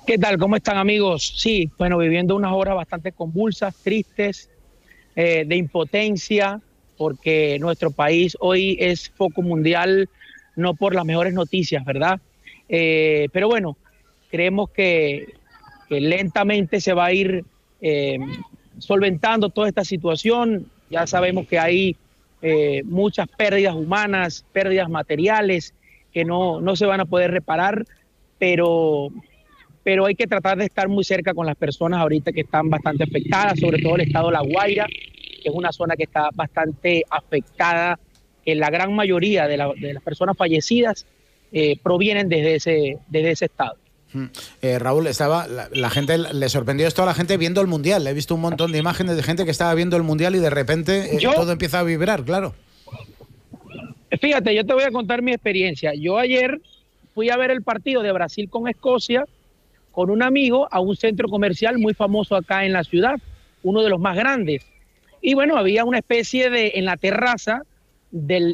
¿Qué tal? ¿Cómo están, amigos? Sí, bueno, viviendo unas horas bastante convulsas, tristes, de impotencia, porque nuestro país hoy es foco mundial, no por las mejores noticias, ¿verdad? Pero bueno, creemos que lentamente se va a ir solventando toda esta situación. Ya sabemos que hay muchas pérdidas humanas, pérdidas materiales que no se van a poder reparar, pero hay que tratar de estar muy cerca con las personas ahorita que están bastante afectadas, sobre todo el estado de La Guaira, que es una zona que está bastante afectada, que la gran mayoría de las personas fallecidas provienen desde ese estado. Raúl, la gente, le sorprendió esto a la gente viendo el Mundial. He visto un montón de imágenes de gente que estaba viendo el Mundial y de repente todo empieza a vibrar, claro. Fíjate, yo te voy a contar mi experiencia. Yo ayer fui a ver el partido de Brasil con Escocia con un amigo a un centro comercial muy famoso acá en la ciudad, uno de los más grandes. Y bueno, había una especie de, en la terraza de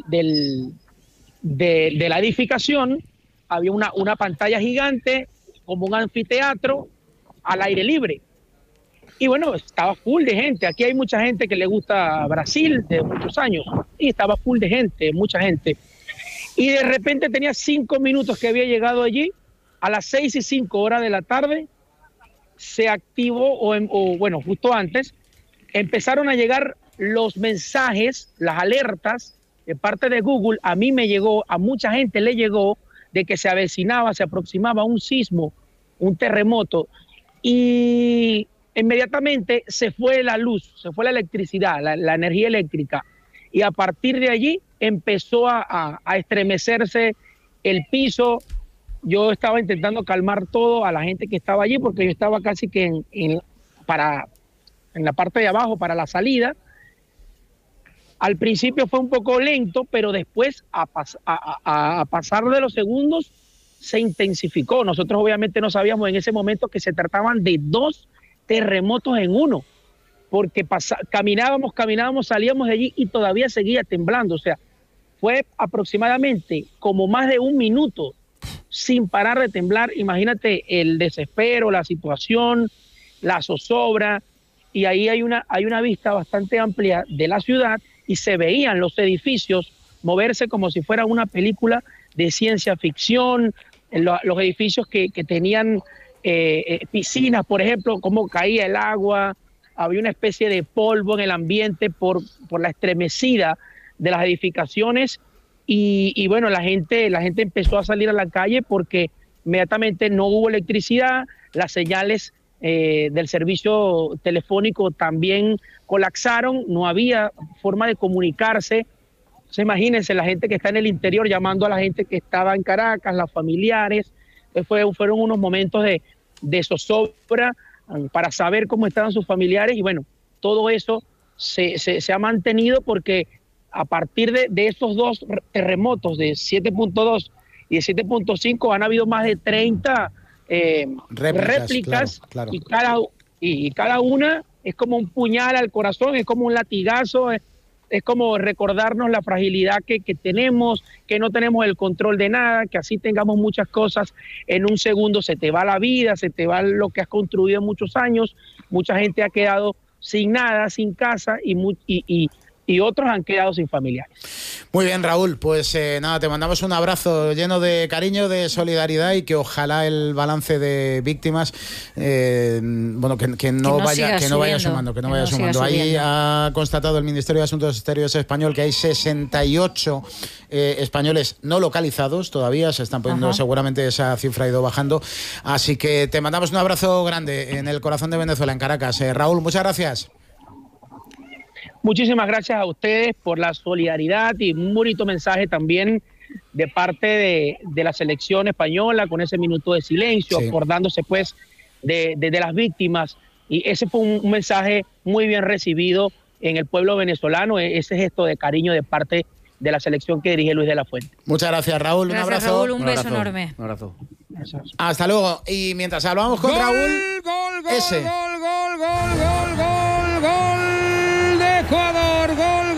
la edificación, había una pantalla gigante, como un anfiteatro, al aire libre. Y bueno, estaba full de gente. Aquí hay mucha gente que le gusta Brasil de muchos años, y estaba full de gente, mucha gente. Y de repente tenía 5 minutos que había llegado allí. A las 6:05 de la tarde se activó, bueno, justo antes, empezaron a llegar los mensajes, las alertas de parte de Google. A mí me llegó, a mucha gente le llegó de que se avecinaba, se aproximaba un sismo, un terremoto, y inmediatamente se fue la luz, se fue la electricidad, la energía eléctrica, y a partir de allí empezó a estremecerse el piso. Yo estaba intentando calmar todo a la gente que estaba allí, porque yo estaba casi que en la parte de abajo para la salida. Al principio fue un poco lento, pero después a pasar de los segundos se intensificó. Nosotros obviamente no sabíamos en ese momento que se trataban de 2 terremotos en uno, porque caminábamos, salíamos de allí y todavía seguía temblando. O sea, fue aproximadamente como más de 1 minuto sin parar de temblar. Imagínate el desespero, la situación, la zozobra, y ahí hay una vista bastante amplia de la ciudad y se veían los edificios moverse como si fuera una película de ciencia ficción. Los edificios que tenían piscinas, por ejemplo, cómo caía el agua, había una especie de polvo en el ambiente por la estremecida de las edificaciones. Y bueno, la gente empezó a salir a la calle porque inmediatamente no hubo electricidad, las señales del servicio telefónico también colapsaron, no había forma de comunicarse. Entonces, imagínense la gente que está en el interior llamando a la gente que estaba en Caracas, los familiares. Fueron unos momentos de zozobra para saber cómo estaban sus familiares, y bueno, todo eso se ha mantenido, porque a partir de esos 2 terremotos de 7.2 y de 7.5 han habido más de 30 réplicas, claro. Y cada una es como un puñal al corazón, es como un latigazo, es como recordarnos la fragilidad que tenemos, que no tenemos el control de nada, que así tengamos muchas cosas, en un segundo se te va la vida, se te va lo que has construido en muchos años. Mucha gente ha quedado sin nada, sin casa, y otros han quedado sin familiares. Muy bien, Raúl, pues nada, te mandamos un abrazo lleno de cariño, de solidaridad, y que ojalá el balance de víctimas que no vaya sumando. Ahí ha constatado el Ministerio de Asuntos Exteriores español que hay 68 españoles no localizados todavía. Se están poniendo, seguramente esa cifra ha ido bajando, así que te mandamos un abrazo grande en el corazón de Venezuela, en Caracas. Raúl, muchas gracias. Muchísimas gracias a ustedes por la solidaridad, y un bonito mensaje también de parte de la selección española, con ese minuto de silencio, sí, acordándose pues de las víctimas. Y ese fue un mensaje muy bien recibido en el pueblo venezolano, ese gesto de cariño de parte de la selección que dirige Luis de la Fuente. Muchas gracias, Raúl. Gracias, un abrazo. Raúl, un beso enorme. Un abrazo. Hasta luego. Y mientras hablamos con Raúl, gol de Ecuador, gol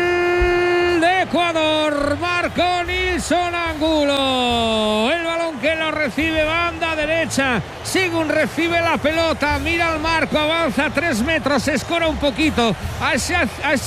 de Ecuador, marcó Nilson Angulo. El balón que recibe banda derecha. Sigun recibe la pelota, mira al marco, avanza 3 metros, se escora un poquito hacia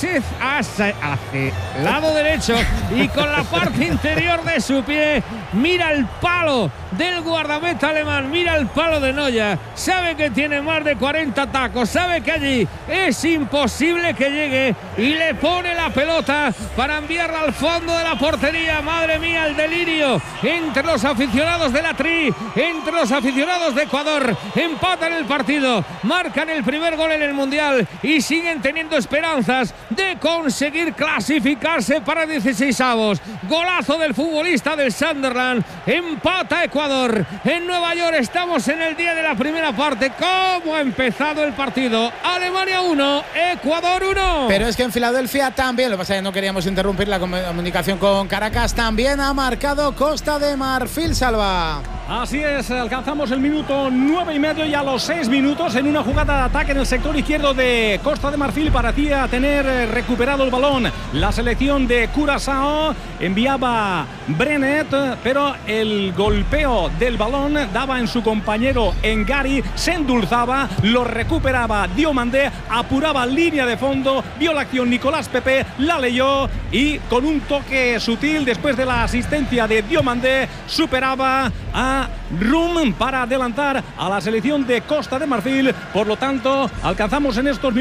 lado derecho y con la parte interior de su pie mira el palo del guardameta alemán, mira el palo de Neuer. Sabe que tiene más de 40 tacos, sabe que allí es imposible que llegue y le pone la pelota para enviarla al fondo de la portería. Madre mía, el delirio entre los aficionados de la Tri, entre los aficionados de Ecuador. Empatan el partido, marcan el primer gol en el Mundial y siguen teniendo esperanzas de conseguir clasificarse para 16avos. Golazo del futbolista del Sunderland. Empata Ecuador en Nueva York. Estamos en el día de la primera parte. ¿Cómo ha empezado el partido? Alemania 1, Ecuador 1. Pero es que en Filadelfia también, lo que pasa es que no queríamos interrumpir la comunicación con Caracas, también ha marcado Costa de Marfil, Salva. Así es, alcanzamos el minuto 9,5 y a los 6 minutos en una jugada de ataque en el sector izquierdo de Costa de Marfil parecía tener recuperado el balón. La selección de Curazao enviaba Brenet, pero el golpeo del balón daba en su compañero Ngari, se endulzaba, lo recuperaba Diomandé, apuraba línea de fondo, vio la acción Nicolás Pepe, la leyó y con un toque sutil después de la asistencia de Diomandé superaba a Rum para adelantar a la selección de Costa de Marfil. Por lo tanto, alcanzamos en estos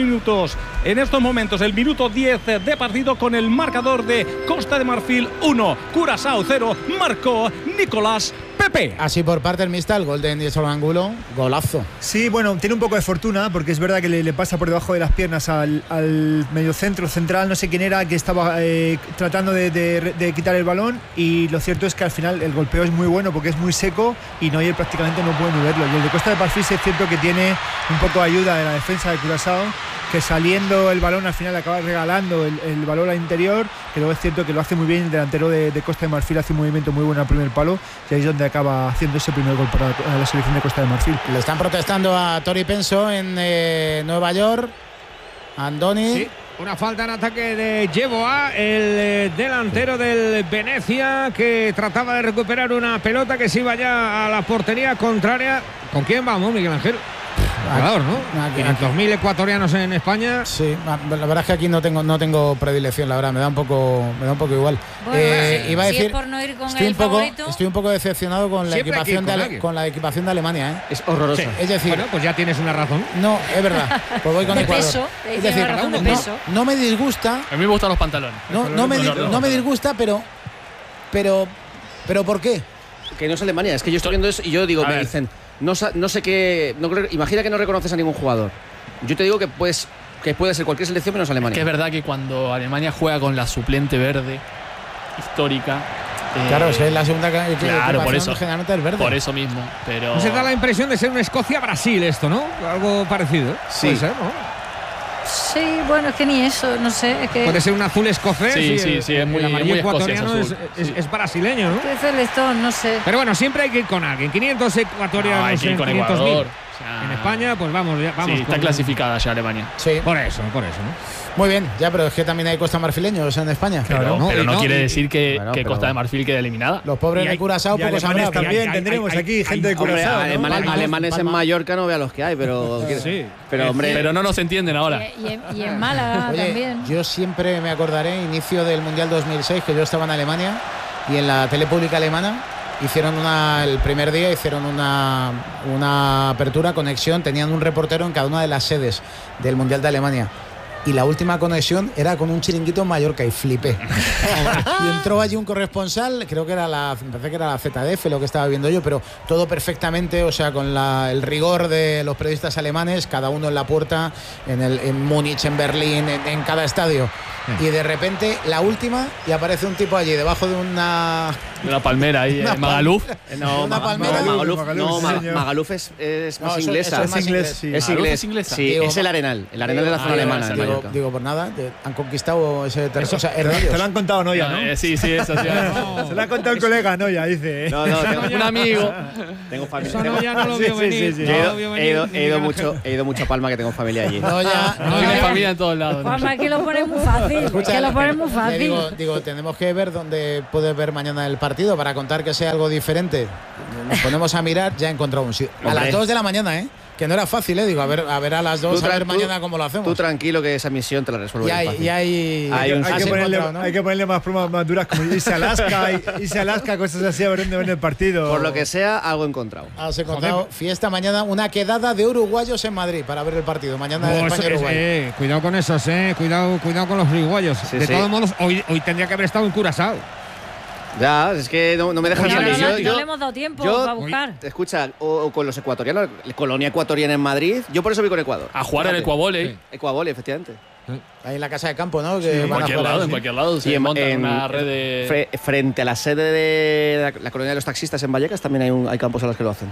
momentos el minuto 10 de partido con el marcador de Costa de Marfil 1, Curazao 0, marcó Nicolás Pepe. Así por parte del Mista, el gol de Nilson Angulo, golazo. Sí, bueno, tiene un poco de fortuna porque es verdad que le pasa por debajo de las piernas al mediocentro central, no sé quién era, que estaba tratando de quitar el balón, y lo cierto es que al final el golpeo es muy bueno porque es muy seco y Neuer prácticamente no puede ni verlo. Y el de Costa de Marfil sí es cierto que tiene un poco de ayuda de la defensa de Curazao, que saliendo el balón al final acaba regalando el balón al interior, que luego es cierto que lo hace muy bien el delantero de Costa de Marfil, hace un movimiento muy bueno al primer palo y ahí es donde acaba haciendo ese primer gol para la selección de Costa de Marfil. Le están protestando a Tori Penso en Nueva York. Andoni. Sí. Una falta en ataque de Yeboah, el delantero del Venecia, que trataba de recuperar una pelota que se iba ya a la portería contraria. ¿Con quién vamos, Miguel Ángel? Jugador, ¿no? 500.000 ecuatorianos en España. Sí, la verdad es que aquí no tengo predilección, la verdad, me da un poco igual. Bueno, iba a decir, es por no ir con estoy un poco decepcionado con la equipación de Alemania, ¿eh? Es horroroso. Sí. Es decir, bueno, pues ya tienes una razón. No, es verdad. Pues voy con de Ecuador. Peso, es decir, no me disgusta. A mí me gustan los pantalones. No me disgusta, pero ¿por qué? Que no es Alemania, es que yo estoy viendo eso y yo digo, me dicen, no sé qué, imagina que no reconoces a ningún jugador. Yo te digo que puede ser cualquier selección menos Alemania. Que es verdad que cuando Alemania juega con la suplente verde histórica, claro, es la segunda claro, por eso, generalmente es verde. Por eso mismo, pero se da la impresión de ser una Escocia-Brasil esto, ¿no? Algo parecido. Sí. Puede ser, ¿no? Sí, bueno, es que ni eso, no sé. Es que puede ser un azul escocés. Sí, es muy ecuatoriano escocés, es brasileño, ¿no? Es celestón, no sé. Pero bueno, siempre hay que ir con alguien. 500 ecuatorianos, hay que ir con 500.000. Ecuador. En España, pues vamos. Sí, está clasificada ya Alemania. Sí. Por eso, ¿no? Muy bien, ya, pero es que también hay costa marfileños en España. Pero no quiere decir que Costa de Marfil quede eliminada. Los pobres de Curazao poco sabrán. También tendremos aquí gente de Curazao. Alemanes en Mallorca no vea los que hay, pero sí. Pero no nos entienden ahora. Y en Málaga también. Yo siempre me acordaré, inicio del Mundial 2006, que yo estaba en Alemania y en la tele pública alemana hicieron el primer día hicieron una apertura, conexión, tenían un reportero en cada una de las sedes del Mundial de Alemania. Y la última conexión era con un chiringuito en Mallorca y flipé. Y entró allí un corresponsal, creo que me parece que era la ZDF lo que estaba viendo yo, pero todo perfectamente, o sea, con el rigor de los periodistas alemanes, cada uno en la puerta, en Múnich, en Berlín, en cada estadio. Y de repente, la última, y aparece un tipo allí debajo de una palmera ahí, Magaluf. No, Magaluf es más inglesa. Es inglés, sí. Es inglés. Sí, es el Arenal de la zona alemana. Digo, por nada, han conquistado ese territorio. O sea, te lo han contado Noya, ¿no? Sí, eso sí. Se lo ha contado el colega Noya, dice. No, tengo un amigo. Tengo familia. Eso ya no lo vio venir. He ido mucho a Palma, que tengo familia allí. Noya tiene familia en todos lados. Juanma, que lo pone muy fácil. fácil. Escucha, que lo pones muy fácil. Digo, tenemos que ver dónde puedes ver mañana el partido para contar que sea algo diferente. Nos ponemos a mirar, ya he encontrado un sitio. A las 2 de la mañana, que no era fácil, digo, a ver a las 2, a ver mañana cómo lo hacemos. Tú tranquilo que esa misión te la resuelvo. Hay que ponerle más pruebas más duras, como irse a Alaska, cosas así, a ver dónde ven el partido. Por lo que sea, algo encontrado. Has encontrado fiesta mañana, una quedada de uruguayos en Madrid para ver el partido. Mañana de España-Uruguay. Cuidado con esos, cuidado con los uruguayos. Sí, de todos modos, hoy tendría que haber estado en Curazao. Ya, es que no me dejan salir. No le hemos dado tiempo para buscar. Escucha, o con los ecuatorianos, colonia ecuatoriana en Madrid. Yo por eso voy con Ecuador. A jugar en Ecuavole. Ecuavole, efectivamente. Ahí en la casa de campo, ¿no? Que en cualquier lado. Y montan una red de... Frente a la sede de la colonia de los taxistas en Vallecas también hay campos a los que lo hacen.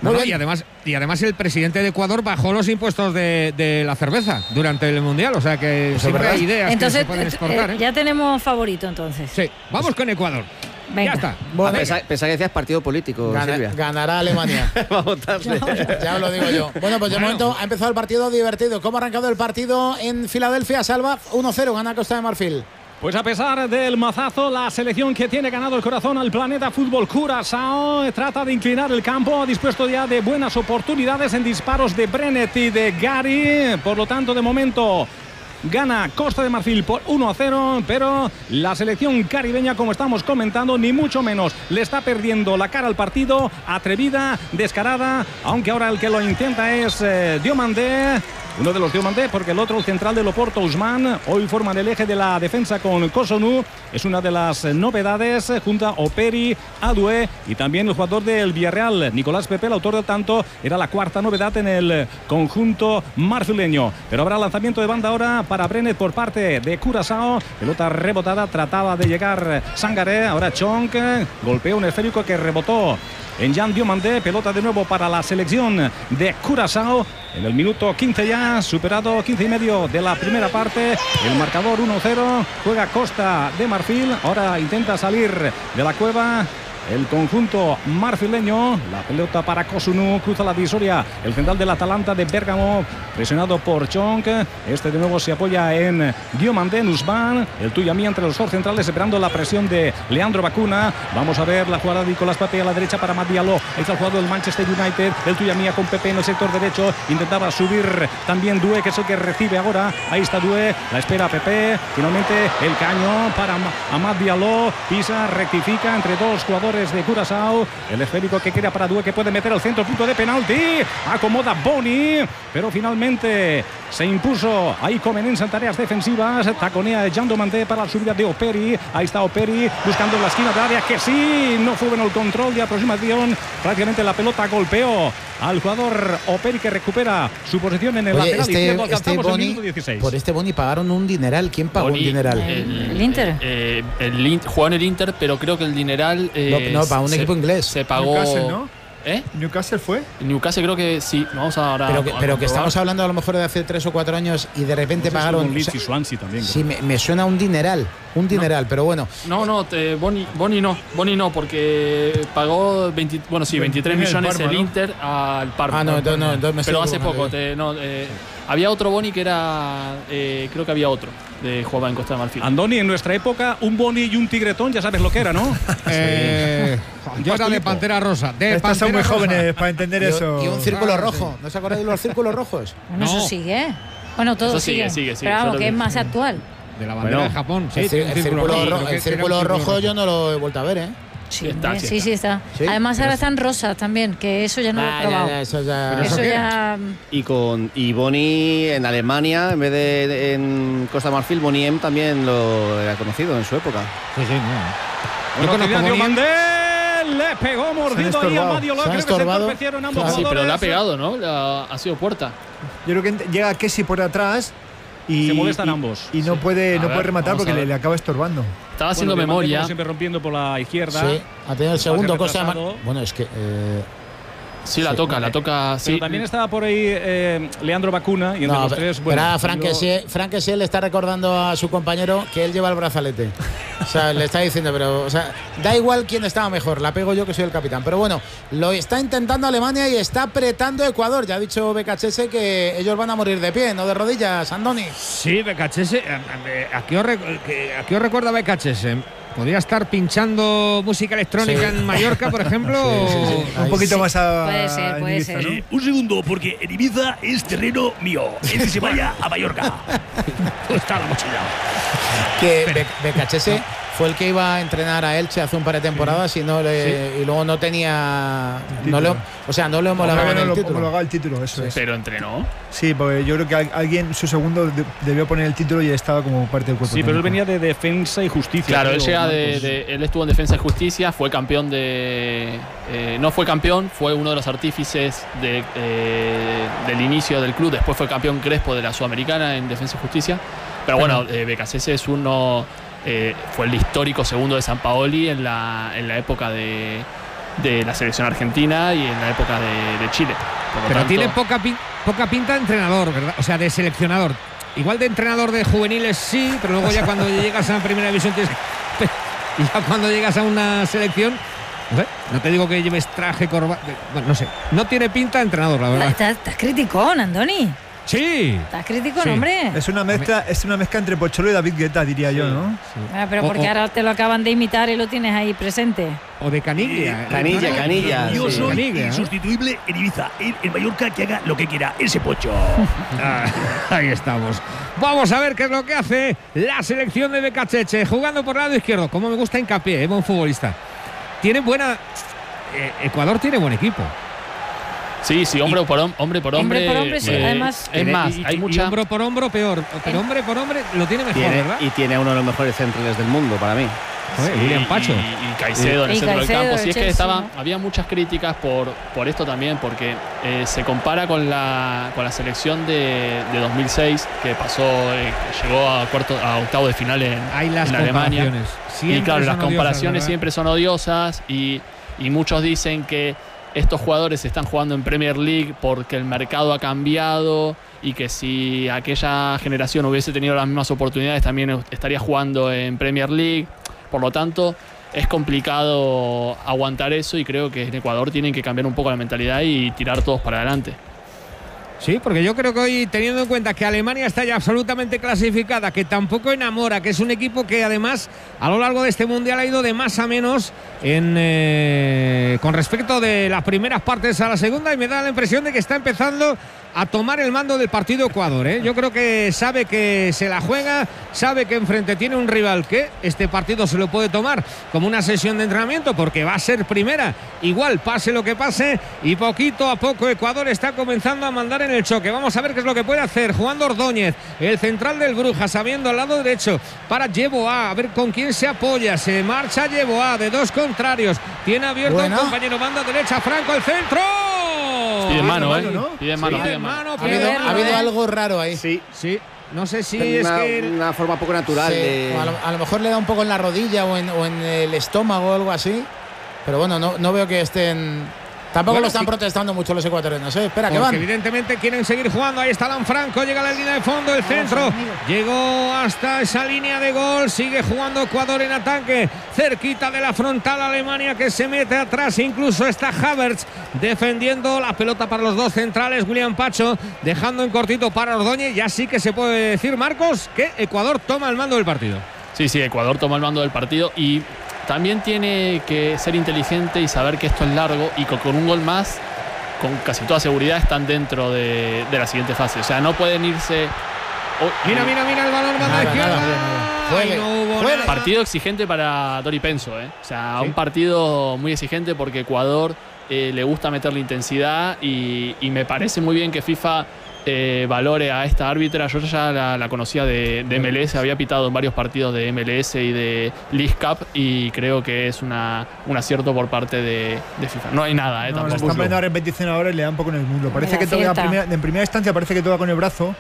Y además el presidente de Ecuador bajó los impuestos de la cerveza durante el Mundial. O sea que siempre hay ideas. Entonces, que se pueden exportar. Ya tenemos favorito entonces. Sí, vamos con Ecuador. Venga. Ya está. Bueno, pensaba que decías partido político, Silvia. Ganará Alemania. Va a votarle. Ya os lo digo yo. Bueno, pues de momento ha empezado el partido divertido. ¿Cómo ha arrancado el partido en Filadelfia? Salva 1-0, gana Costa de Marfil. Pues a pesar del mazazo, la selección que tiene ganado el corazón al planeta fútbol, Curazao, trata de inclinar el campo, dispuesto ya de buenas oportunidades en disparos de Brenet y de Gary. Por lo tanto, de momento gana Costa de Marfil por 1-0, pero la selección caribeña, como estamos comentando, ni mucho menos le está perdiendo la cara al partido, atrevida, descarada, aunque ahora el que lo intenta es Diomandé. Uno de los Diomandé, porque el otro, el central del Oporto, Usman, hoy forman el eje de la defensa con Cotonou. Es una de las novedades, junto a Operi, Adue y también el jugador del Villarreal, Nicolás Pepe, el autor del tanto, era la cuarta novedad en el conjunto marfileño. Pero habrá lanzamiento de banda ahora para Brenet por parte de Curazao. Pelota rebotada, trataba de llegar Sangaré, ahora Chonk, golpeó un esférico que rebotó en Jan Diomandé. Pelota de nuevo para la selección de Curazao. En el minuto 15 ya, superado 15 y medio de la primera parte. El marcador 1-0. Juega Costa de Marfil. Ahora intenta salir de la cueva el conjunto marfileño. La pelota para Cotonou, cruza la divisoria el central del Atalanta de Bérgamo, presionado por Chonk. Este de nuevo se apoya en Diomandé, Usman, el tuyo a mí entre los dos centrales, esperando la presión de Leandro Bacuna. Vamos a ver la jugada de Nicolás Pepe a la derecha para Amad Diallo. Ahí está el jugador del Manchester United, el tuyo a mí con Pepe en el sector derecho. Intentaba subir también Doué, que es el que recibe ahora. Ahí está Doué, la espera Pepe. Finalmente el caño para Amad Diallo. Pisa, rectifica entre dos jugadores de Curazao. El esférico que queda para Doué, que puede meter al centro, punto de penalti. Acomoda Boni, pero finalmente se impuso ahí Comenense en tareas defensivas. Taconea Jan Diomandé para la subida de Operi. Ahí está Operi buscando la esquina de área, que sí, no fue en el control de aproximación. Prácticamente la pelota golpeó al jugador Operi, que recupera su posición en el lateral izquierdo. Alcanzamos el minuto 16. Por este Boni pagaron un dineral. ¿Quién pagó un dineral? El Inter. Jugó en el Inter, pero creo que el dineral no, para un equipo inglés. Se pagó. Newcastle, ¿no? ¿Newcastle fue? Newcastle creo que sí. Vamos ahora. Pero que estamos hablando a lo mejor de hace 3 o 4 años y de repente pagaron. Leeds y Swansea también. Sí, me suena un dineral. Pero bueno. Boni no, porque pagó 23 millones el Inter al Parma. Pero hace poco. Había otro Boni que era. Creo que había otro. Jugaba en Costa de Marfil. Andoni, en nuestra época, un Boni y un tigretón, ya sabes lo que era, ¿no? Yo era de Pantera Rosa. Estos son muy jóvenes para entender eso. Y un círculo rojo. ¿No os acordáis de los círculos rojos? Bueno, eso sigue. Bueno, todo sigue. Pero vamos, que es más actual. De la bandera de Japón. Sí, el círculo rojo yo no lo he vuelto a ver, Sí, está. ¿Sí? Además ahora están rosas también, que eso ya no lo he probado. Eso ya. Y Boni en Alemania, en vez de en Costa de Marfil, Boniem también lo era conocido en su época. Yo conozco a Diomandé, le pegó mordido ahí a Madio López, que se entorpecieron ambos jugadores. Sí, pero le ha pegado, ¿no? Ha sido puerta. Yo creo que llega Kessi por atrás y se molestan ambos. Y no puede rematar porque le acaba estorbando. Estaba haciendo memoria. Siempre rompiendo por la izquierda. Sí, ha tenido el segundo cosa. Bueno, es que. Sí, la toca. Sí. Pero también estaba por ahí Leandro Bacuna y entre los tres. Bueno, Frank Kessié le está recordando a su compañero que él lleva el brazalete. O sea, le está diciendo, pero o sea, da igual quién estaba mejor, la pego yo que soy el capitán. Pero bueno, lo está intentando Alemania y está apretando Ecuador. Ya ha dicho Becachese que ellos van a morir de pie, no de rodillas, Andoni. Sí, Becachese. ¿A qué os recuerda Becachese? ¿Podría estar pinchando música electrónica en Mallorca, por ejemplo? Sí. Un poquito más a Puede ser. ¿no? Un segundo, porque en Ibiza es terreno mío. Él que se vaya a Mallorca. Está la mochila. Que Becachese fue el que iba a entrenar a Elche hace un par de temporadas y luego no tenía... No le homologaba el título. Homologaba el título, eso es. Pero entrenó. Sí, porque yo creo que alguien, su segundo, debió poner el título y estaba como parte del cuerpo. Sí, pero él venía de Defensa y Justicia. Claro, él estuvo en Defensa y Justicia, fue campeón no fue campeón, fue uno de los artífices del inicio del club. Después fue campeón Crespo de la Sudamericana en Defensa y Justicia. Pero bueno, Becachese es fue el histórico segundo de Sampaoli en la época de la selección argentina y en la época de Chile. Pero tiene poca pinta de entrenador, ¿verdad? O sea, de seleccionador. Igual de entrenador de juveniles sí, pero luego ya cuando llegas a la primera división ya cuando llegas a una selección, no te digo que lleves traje, corbata, bueno, no sé. No tiene pinta de entrenador, la verdad. Estás criticón, Andoni. Sí. Estás crítico, hombre. Es una mezcla entre Pocholo y David Guetta, diría yo, ¿no? Sí. Bueno, pero porque ahora te lo acaban de imitar y lo tienes ahí presente. O de Canilla. Canilla. Yo soy insustituible en Ibiza. En Mallorca que haga lo que quiera. Ese Pocho. Ahí estamos. Vamos a ver qué es lo que hace la selección de Becachese. Jugando por el lado izquierdo. Como me gusta hincapié, buen futbolista. Tiene buena... Ecuador tiene buen equipo. Sí, hombre por hombre. Sí, además. Es más, hay mucha. Hombro por hombro, peor. Pero hombre por hombre lo tiene mejor, ¿verdad? Y tiene uno de los mejores centrales del mundo para mí. William Pacho. Y Caicedo en el centro del campo. Si es que había muchas críticas por esto también, porque se compara con la selección de 2006, que pasó, que llegó a octavo de final en Alemania. Y claro, las comparaciones siempre son odiosas y muchos dicen que estos jugadores están jugando en Premier League porque el mercado ha cambiado y que si aquella generación hubiese tenido las mismas oportunidades también estaría jugando en Premier League. Por lo tanto, es complicado aguantar eso y creo que en Ecuador tienen que cambiar un poco la mentalidad y tirar todos para adelante. Sí, porque yo creo que hoy, teniendo en cuenta que Alemania está ya absolutamente clasificada, que tampoco enamora, que es un equipo que además a lo largo de este Mundial ha ido de más a menos con respecto de las primeras partes a la segunda, y me da la impresión de que está empezando a tomar el mando del partido Ecuador, ¿eh? Yo creo que sabe que se la juega, sabe que enfrente tiene un rival que este partido se lo puede tomar como una sesión de entrenamiento porque va a ser primera, igual pase lo que pase, y poquito a poco Ecuador está comenzando a mandar en el choque. Vamos a ver qué es lo que puede hacer jugando Ordóñez, el central del Brujas, sabiendo al lado derecho para Yeboah, a ver con quién se apoya. Se marcha Yeboah de dos contrarios, tiene abierto un compañero, banda derecha, Franco al centro. Pide mano, Pide mano. Ha habido algo raro ahí. Sí. No sé si es una forma poco natural. Sí, a lo mejor le da un poco en la rodilla o en el estómago o algo así. Pero bueno, no veo que estén... Tampoco lo están protestando mucho los ecuatorianos, ¿eh? Espera, que van. Evidentemente quieren seguir jugando. Ahí está Alan Franco, llega a la línea de fondo, el centro. Llegó hasta esa línea de gol. Sigue jugando Ecuador en ataque. Cerquita de la frontal Alemania, que se mete atrás. Incluso está Havertz defendiendo la pelota para los dos centrales. William Pacho dejando en cortito para Ordóñez. Ya sí que se puede decir, Marcos, que Ecuador toma el mando del partido. Sí, Ecuador toma el mando del partido y también tiene que ser inteligente y saber que esto es largo y que con un gol más, con casi toda seguridad, están dentro de la siguiente fase. O sea, no pueden irse... Mira el balón, banda izquierda. Partido exigente para Dori Penso, O sea, un partido muy exigente porque Ecuador le gusta meterle intensidad y me parece muy bien que FIFA valore a esta árbitra. Yo ya la conocía de MLS, había pitado en varios partidos de MLS y de League Cup y creo que es un acierto por parte de FIFA. No hay nada, tampoco. Están poniendo a repetición ahora y le da un poco en el muslo. Parece que toca en primera instancia, parece que toca con el brazo,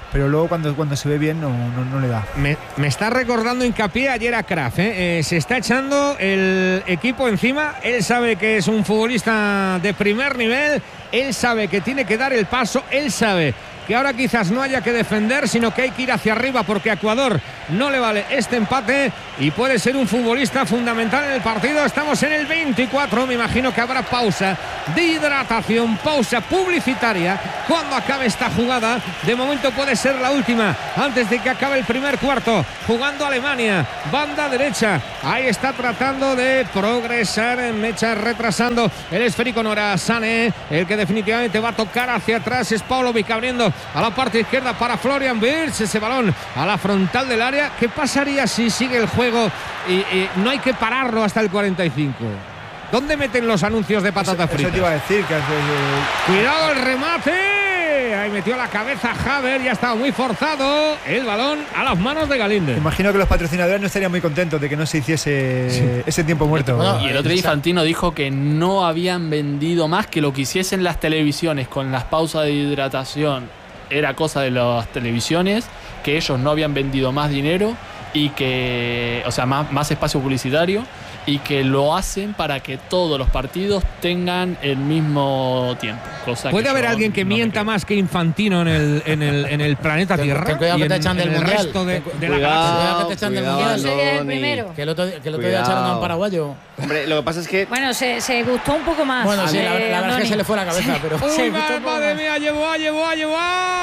pero luego cuando se ve bien no le da. Me está recordando hincapié ayer a Kraft, se está echando el equipo encima. Él sabe que es un futbolista de primer nivel, él sabe que tiene que dar el paso, él sabe que ahora quizás no haya que defender, sino que hay que ir hacia arriba, porque a Ecuador no le vale este empate y puede ser un futbolista fundamental en el partido. Estamos en el 24, me imagino que habrá pausa de hidratación, pausa publicitaria cuando acabe esta jugada. De momento puede ser la última antes de que acabe el primer cuarto. Jugando Alemania, banda derecha, ahí está tratando de progresar en Mecha, retrasando el esférico. No era Sané el que definitivamente va a tocar hacia atrás, es Paulovic abriendo a la parte izquierda para Florian Wirtz, ese balón a la frontal del área. ¿Qué pasaría si sigue el juego y no hay que pararlo hasta el 45? ¿Dónde meten los anuncios de patata frita? Eso te iba a decir. Cuidado el remate. Ahí metió la cabeza Haver, ya estaba muy forzado. El balón a las manos de Galíndez. Imagino que los patrocinadores no estarían muy contentos de que no se hiciese ese tiempo muerto. Y el otro día Infantino dijo que no habían vendido más, que lo que hiciesen las televisiones con las pausas de hidratación era cosa de las televisiones, que ellos no habían vendido más dinero y que, o sea, más espacio publicitario, y que lo hacen para que todos los partidos tengan el mismo tiempo. ¿Puede haber alguien que mienta más que Infantino en el planeta Tierra? Ten cuidado que te echan del mundial. Resto de la cuidado que te echan del mundial. Yo soy el primero. Que el otro día echaron a un paraguayo. Hombre, lo que pasa es que... Bueno, se gustó un poco más. Bueno, sí, la verdad es que se le fue la cabeza, pero... ¡Uy, madre mía! Llevó.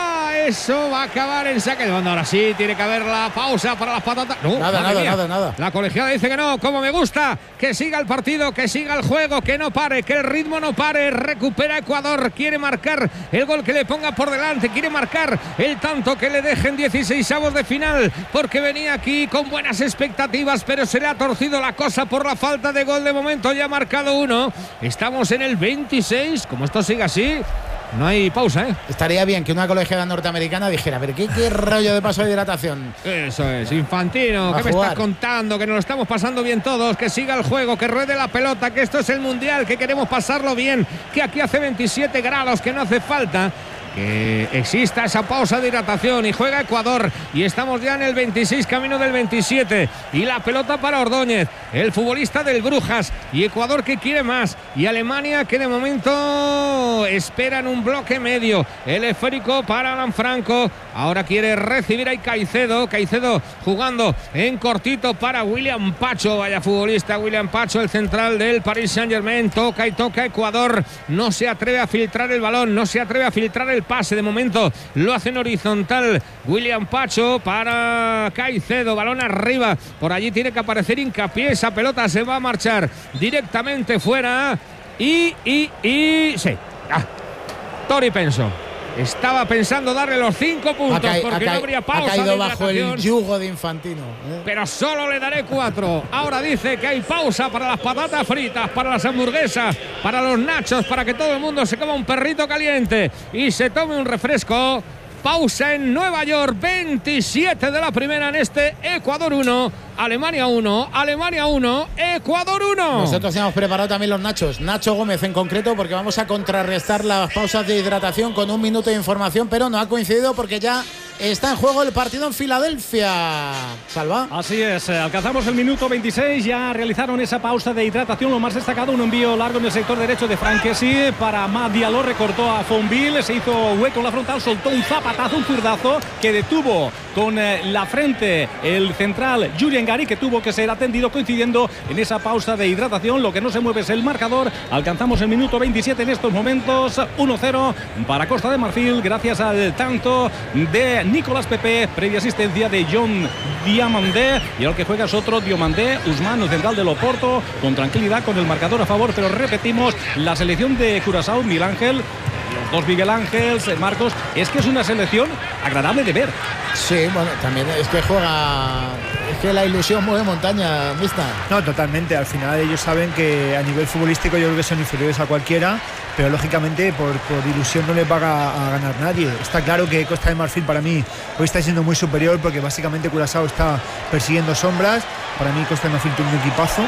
Eso va a acabar en saque de banda. Ahora sí, tiene que haber la pausa para las patatas. No, nada. La colegiada dice que no, como me gusta. Que siga el partido, que siga el juego, que no pare, que el ritmo no pare. Recupera Ecuador, quiere marcar el gol que le ponga por delante, quiere marcar el tanto que le dejen 16avos de final, porque venía aquí con buenas expectativas, pero se le ha torcido la cosa por la falta de gol. De momento ya ha marcado uno. Estamos en el 26. Como esto siga así, no hay pausa, ¿eh? Estaría bien que una colegiada norteamericana dijera, pero ¿qué rollo de paso de hidratación? Eso es, Infantino, ¿qué me estás contando? Que nos lo estamos pasando bien todos, que siga el juego, que ruede la pelota, que esto es el Mundial, que queremos pasarlo bien, que aquí hace 27 grados, que no hace falta que exista esa pausa de hidratación. Y juega Ecuador y estamos ya en el 26, camino del 27, y la pelota para Ordóñez, el futbolista del Brujas, y Ecuador que quiere más, y Alemania que de momento espera en un bloque medio. El esférico para Alan Franco, ahora quiere recibir a Caicedo jugando en cortito para William Pacho. Vaya futbolista William Pacho, el central del Paris Saint-Germain. Toca Ecuador, no se atreve a filtrar el balón, no se atreve a filtrar el pase. De momento lo hacen horizontal William Pacho para Caicedo, balón arriba, por allí tiene que aparecer Hincapié. Esa pelota se va a marchar directamente fuera y sí, Tori Penso estaba pensando darle los 5 puntos porque no habría pausa. Ha caído bajo el yugo de Infantino, pero solo le daré 4. Ahora dice que hay pausa para las patatas fritas, para las hamburguesas, para los nachos, para que todo el mundo se coma un perrito caliente y se tome un refresco. Pausa en Nueva York, 27 de la primera en este Ecuador 1, Alemania 1, Ecuador 1. Nosotros hemos preparado también los nachos, Nacho Gómez en concreto, porque vamos a contrarrestar las pausas de hidratación con 1 minuto de información, pero no ha coincidido porque ya está en juego el partido en Filadelfia. Salva. Así es, alcanzamos el minuto 26, ya realizaron esa pausa de hidratación. Lo más destacado, un envío largo en el sector derecho de Franquesi para Madialó, recortó a Fonville, se hizo hueco en la frontal, soltó un zapatazo, un zurdazo que detuvo con la frente el central Julian Gary, que tuvo que ser atendido coincidiendo en esa pausa de hidratación. Lo que no se mueve es el marcador. Alcanzamos el minuto 27 en estos momentos, 1-0 para Costa de Marfil, gracias al tanto de Nicolás Pepe, previa asistencia de John Diamandé, y el que juega es otro Diomandé, Usman, el central del Oporto, con tranquilidad, con el marcador a favor. Pero repetimos, la selección de Curazao, Miguel Ángel, los dos Miguel Ángels, Marcos, es que es una selección agradable de ver. Sí, bueno, también es que juega, es que la ilusión mueve montaña, mixta. No, totalmente, al final ellos saben que a nivel futbolístico yo creo que son inferiores a cualquiera, pero lógicamente por ilusión no les va a ganar nadie. Está claro que Costa de Marfil para mí hoy está siendo muy superior, porque básicamente Curazao está persiguiendo sombras. Para mí Costa de Marfil tiene un equipazo,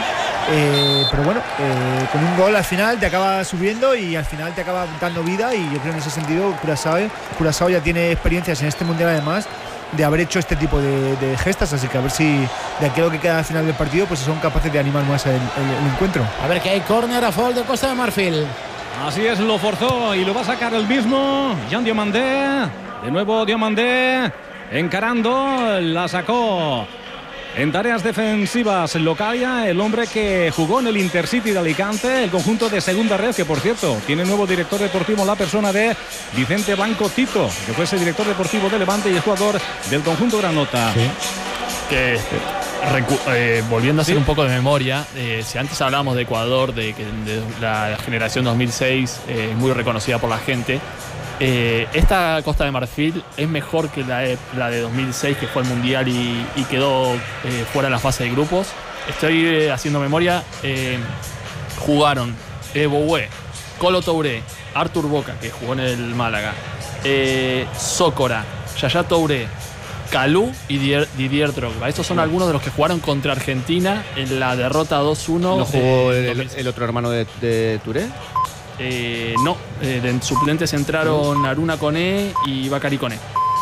Pero bueno, con un gol al final te acaba subiendo y al final te acaba dando vida, y yo creo en ese sentido Curazao ya tiene experiencias en este mundial, además de haber hecho este tipo de gestas, así que a ver si de aquí a lo que queda al final del partido pues son capaces de animar más el encuentro. A ver, que hay córner a favor de Costa de Marfil. Así es, lo forzó y lo va a sacar el mismo Jean Diomandé. De nuevo Diomandé encarando, la sacó en tareas defensivas Localia, el hombre que jugó en el Intercity de Alicante, el conjunto de segunda red, que por cierto tiene nuevo director deportivo, la persona de Vicente Blanco Tito, que fue ese director deportivo de Levante y es jugador del conjunto granota. Sí. Que volviendo a hacer un poco de memoria, si antes hablábamos de Ecuador, de la generación 2006, muy reconocida por la gente, esta Costa de Marfil es mejor que la de 2006, que fue el Mundial y quedó fuera de la fase de grupos. Estoy haciendo memoria. Jugaron Boué, Colo Touré, Artur Boca, que jugó en el Málaga, Zócora, Yaya Touré, Kalou y Didier Drogba. Estos son algunos de los que jugaron contra Argentina en la derrota 2-1. ¿No jugó el otro hermano de Touré? No, de suplentes entraron Aruna Koné y Bakary Koné.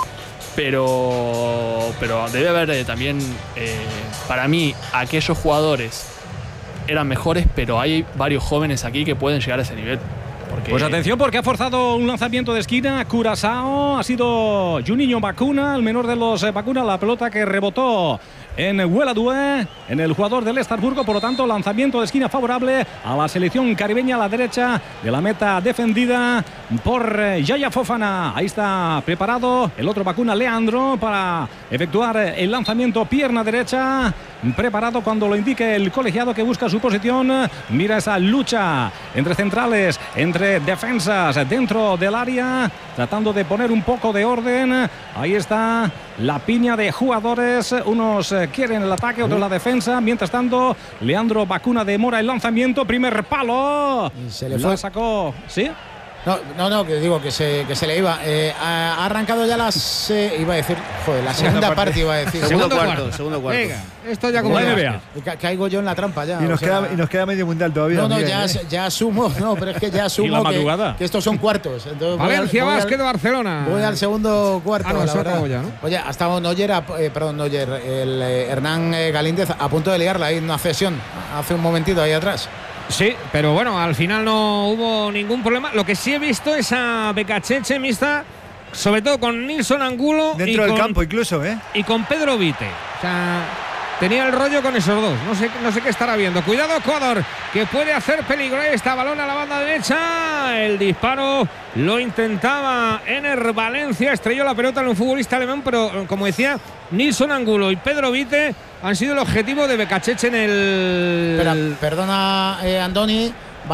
Pero debe haber también, para mí, aquellos jugadores eran mejores, pero hay varios jóvenes aquí que pueden llegar a ese nivel. Pues atención, porque ha forzado un lanzamiento de esquina Curazao. Ha sido Juninho Bacuna, el menor de los Bacuna, la pelota que rebotó en Hueladue, en el jugador del Estrasburgo. Por lo tanto, lanzamiento de esquina favorable a la selección caribeña a la derecha de la meta, defendida por Yaya Fofana. Ahí está preparado el otro Bacuna, Leandro, para efectuar el lanzamiento pierna derecha. Preparado cuando lo indique el colegiado, que busca su posición. Mira esa lucha entre centrales, entre defensas dentro del área, tratando de poner un poco de orden. Ahí está la piña de jugadores. Unos quieren el ataque, otros la defensa. Mientras tanto, Leandro Bacuna demora el lanzamiento. Primer palo. Y se le fue. La sacó. ¿Sí? No, que digo que se le iba. Ha arrancado ya las. Iba a decir. Joder, la segunda parte iba a decir. Segundo cuarto. Venga, esto ya como NBA. Caigo yo en la trampa ya. Y nos queda medio mundial todavía. No, ya asumo. No, pero es que ya asumo que estos son cuartos. Entonces Valencia, Básquet de Barcelona. Voy al segundo cuarto. La verdad. Ya, ¿no? Oye, ha estado el Hernán Galíndez a punto de liarla ahí en una cesión hace un momentito ahí atrás. Sí, pero bueno, al final no hubo ningún problema. Lo que sí he visto es a Becacheche mixta, sobre todo con Nilson Angulo. Dentro del campo incluso, y con Pedro Vite. O sea, tenía el rollo con esos dos. No sé qué estará viendo. Cuidado, Ecuador, que puede hacer peligro. Ahí está, balón a la banda derecha. El disparo lo intentaba Ener Valencia. Estrelló la pelota en un futbolista alemán, pero como decía, Nilson Angulo y Pedro Vite han sido el objetivo de Becacheche en el... Perdona, Andoni.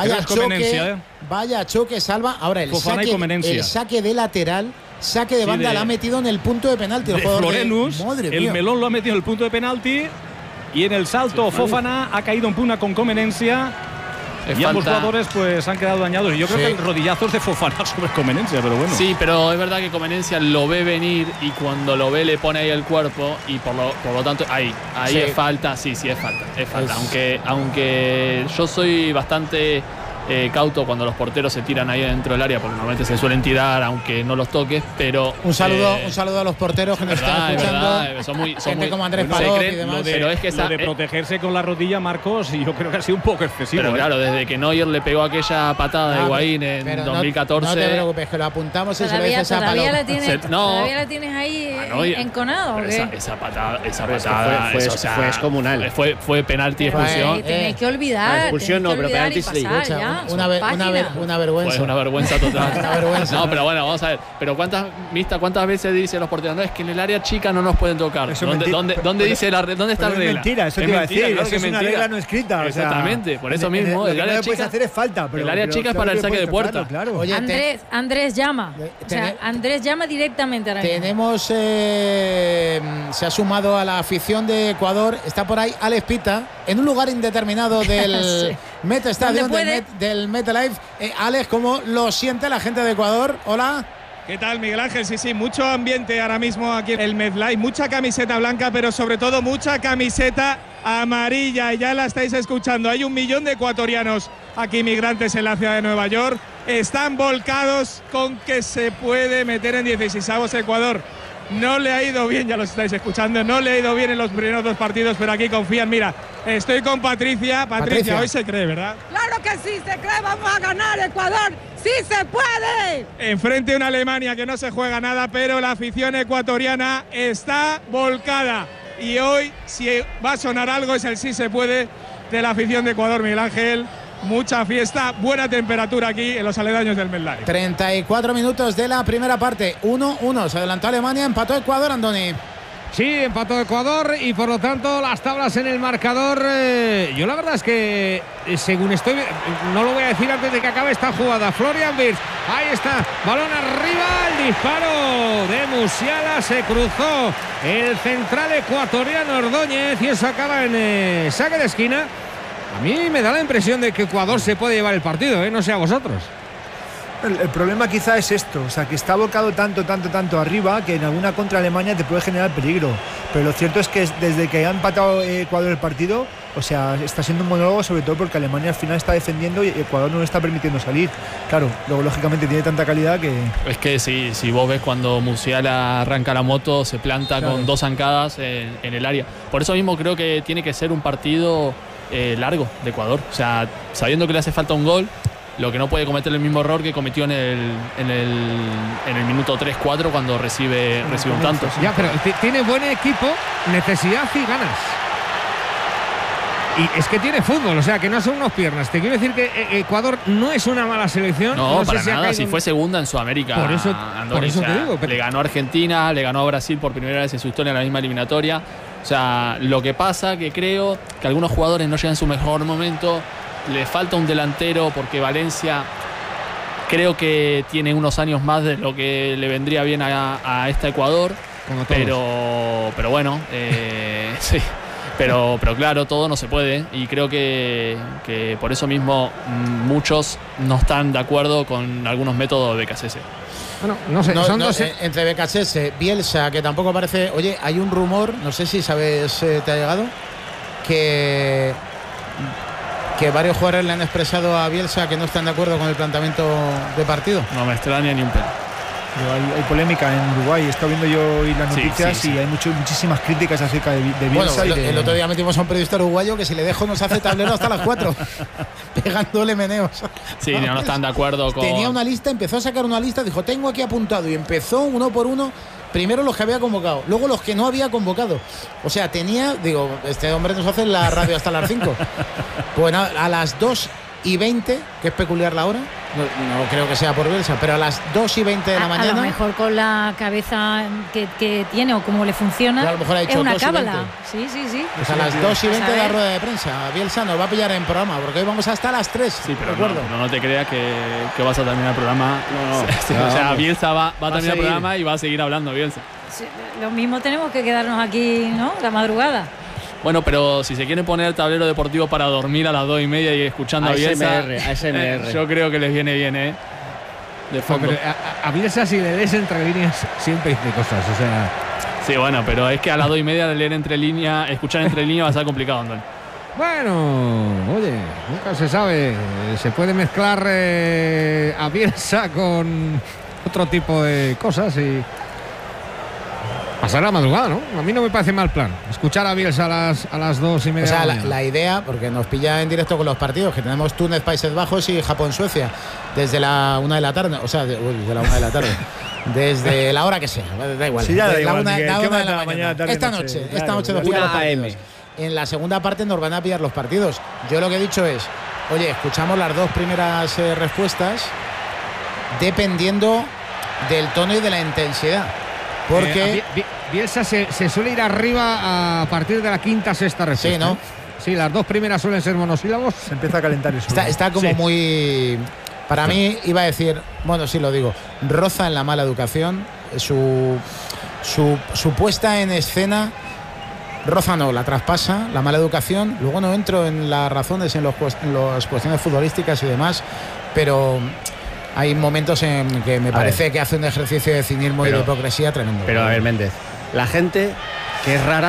Vaya choque, salva. Ahora el saque de lateral, saque de banda, la ha metido en el punto de penalti. El Florenus, el melón lo ha metido en el punto de penalti. Y en el salto Fofana ha caído en puna con Comenencia. Y ambos jugadores pues han quedado dañados. Y yo creo que el rodillazo es de Fofana sobre Comenencia, pero bueno. Sí, pero es verdad que Comenencia lo ve venir y cuando lo ve le pone ahí el cuerpo y por lo tanto ahí es falta. Sí, es falta. Aunque yo soy bastante cauto cuando los porteros se tiran ahí dentro del área, porque normalmente se suelen tirar aunque no los toques, pero un saludo a los porteros que nos están escuchando. Son muy como Andrés Palop y demás. Pero es que lo de protegerse con la rodilla, Marcos, yo creo que ha sido un poco excesivo. Pero claro, desde que Neuer le pegó aquella patada de Higuaín en 2014. No te preocupes, que lo apuntamos y se lo dices a Palop. ¿Todavía la tienes ahí enconado? Esa patada fue descomunal. Fue penalti, expulsión. Tenéis que olvidar. Expulsión no, pero penalti sí. Una vergüenza. Pues una vergüenza total. Una vergüenza. No, pero bueno, vamos a ver. Pero ¿cuántas veces dicen los porteros? No, es que en el área chica no nos pueden tocar. ¿Dónde dice ¿dónde está la regla? Es mentira, eso te iba a decir. Claro que es una regla no escrita. Exactamente, por eso mismo. El área chica puedes hacer es falta. El área chica es para el saque de puerta. Claro. Oye, Andrés llama. O sea, Andrés llama directamente ahora mismo. Tenemos, se ha sumado a la afición de Ecuador. Está por ahí Alex Pita, en un lugar indeterminado del Meta Stadium, del MetLife. Alex, ¿cómo lo siente la gente de Ecuador? Hola. ¿Qué tal, Miguel Ángel? Sí, mucho ambiente ahora mismo aquí en el MetLife, mucha camiseta blanca, pero sobre todo mucha camiseta amarilla, y ya la estáis escuchando. Hay 1 millón de ecuatorianos aquí migrantes en la ciudad de Nueva York. Están volcados con que se puede meter en 16avos Ecuador. No le ha ido bien, ya los estáis escuchando, no le ha ido bien en los primeros 2 partidos, pero aquí confían. Mira, estoy con Patricia. Patricia, hoy se cree, ¿verdad? Claro que sí se cree, vamos a ganar Ecuador, sí se puede. Enfrente a una Alemania que no se juega nada, pero la afición ecuatoriana está volcada. Y hoy, si va a sonar algo, es el sí se puede de la afición de Ecuador, Miguel Ángel. Mucha fiesta, buena temperatura aquí en los aledaños del MetLife. 34 minutos de la primera parte. 1-1. Se adelantó Alemania, empató Ecuador, Andoni. Sí, empató Ecuador y por lo tanto las tablas en el marcador. Yo la verdad es que según estoy, no lo voy a decir antes de que acabe esta jugada. Florian Wirtz, ahí está, balón arriba, el disparo de Musiala, se cruzó el central ecuatoriano Ordóñez y eso acaba en saque de esquina. A mí me da la impresión de que Ecuador se puede llevar el partido, no sé a vosotros. El problema quizá es esto, o sea, que está volcado tanto arriba que en alguna contra Alemania te puede generar peligro. Pero lo cierto es que desde que ha empatado Ecuador el partido, o sea, está siendo un monólogo, sobre todo porque Alemania al final está defendiendo y Ecuador no le está permitiendo salir. Claro, luego lógicamente tiene tanta calidad que... Es que si vos ves cuando Musiala arranca la moto, se planta con 2 zancadas en el área. Por eso mismo creo que tiene que ser un partido largo de Ecuador. O sea, sabiendo que le hace falta un gol, lo que no puede cometer el mismo error que cometió en el minuto 3-4 cuando recibe un tanto. Ya, pero tiene buen equipo, necesidad y ganas. Y es que tiene fútbol, o sea, que no son unas piernas. Te quiero decir que Ecuador no es una mala selección. No, para nada, si fue segunda en Sudamérica. Por eso te digo. Le ganó a Argentina, le ganó a Brasil por primera vez en su historia en la misma eliminatoria. O sea, lo que pasa que creo que algunos jugadores no llegan en su mejor momento. Le falta un delantero porque Valencia creo que tiene unos años más de lo que le vendría bien a este Ecuador. Pero bueno, sí. Pero claro, todo no se puede y creo que por eso mismo muchos no están de acuerdo con algunos métodos de BKSS. Bueno, no sé, entre BKSS, Bielsa, que tampoco parece... Oye, hay un rumor, no sé si sabes, te ha llegado, que varios jugadores le han expresado a Bielsa que no están de acuerdo con el planteamiento de partido. No me extraña ni un pelo. Hay polémica en Uruguay, he estado viendo yo hoy las noticias y hay muchísimas críticas acerca de Bielsa. Bueno, el otro día metimos a un periodista uruguayo que si le dejo nos hace tablero hasta las 4, pegándole meneos. Sí, no están de acuerdo con... Tenía una lista, empezó a sacar una lista, dijo, tengo aquí apuntado, y empezó uno por uno, primero los que había convocado, luego los que no había convocado. O sea, digo, este hombre nos hace la radio hasta las 5. Pues a las 2:20, que es peculiar la hora, no creo que sea por Bielsa, pero a las 2:20 de la mañana. A lo mejor con la cabeza que tiene o cómo le funciona, a lo mejor ha dicho es una cábala. Sí. Pues a las 2:20 de la rueda de prensa. Bielsa nos va a pillar en programa, porque hoy vamos hasta las 3. Sí, pero no te creas que vas a terminar el programa. No. O sea, Bielsa va a terminar el programa y va a seguir hablando Bielsa. Sí, lo mismo tenemos que quedarnos aquí, ¿no? La madrugada. Bueno, pero si se quieren poner el tablero deportivo para dormir a las 2:30 y escuchando a Bielsa, ASMR. Yo creo que les viene bien, de fondo. Pero a Bielsa, si le lees entre líneas, siempre dice cosas, o sea... Sí, bueno, pero es que a las 2:30 leer entre líneas, escuchar entre líneas va a ser complicado, Antonio. Bueno, oye, nunca se sabe. Se puede mezclar a Bielsa con otro tipo de cosas y... pasar la madrugada, ¿no? A mí no me parece mal plan. Escuchar a Bielsa a las 2:30. O sea, la idea, porque nos pilla en directo con los partidos, que tenemos Túnez, Países Bajos y Japón, Suecia, desde la 1 de la tarde. O sea, desde la 1 de la tarde. Desde la hora que sea, da igual. Sí, ya da igual. La 1 de la mañana. Esta noche nos pillan los partidos. En la segunda parte nos van a pillar los partidos. Yo lo que he dicho es, oye, escuchamos las 2 primeras respuestas dependiendo del tono y de la intensidad. Porque Bielsa se suele ir arriba a partir de la 5ª, 6ª respuesta. Sí, ¿no? Sí, las 2 primeras suelen ser monosílabos. Se empieza a calentar eso. Está como muy... Para mí, iba a decir, bueno, sí lo digo, roza en la mala educación. Su puesta en escena, roza no, la traspasa, la mala educación. Luego no entro en las razones, en las cuestiones futbolísticas y demás, pero... hay momentos en que me parece que hace un ejercicio de cinismo y de hipocresía tremendo. Pero a ver, Méndez, la gente, que es rara,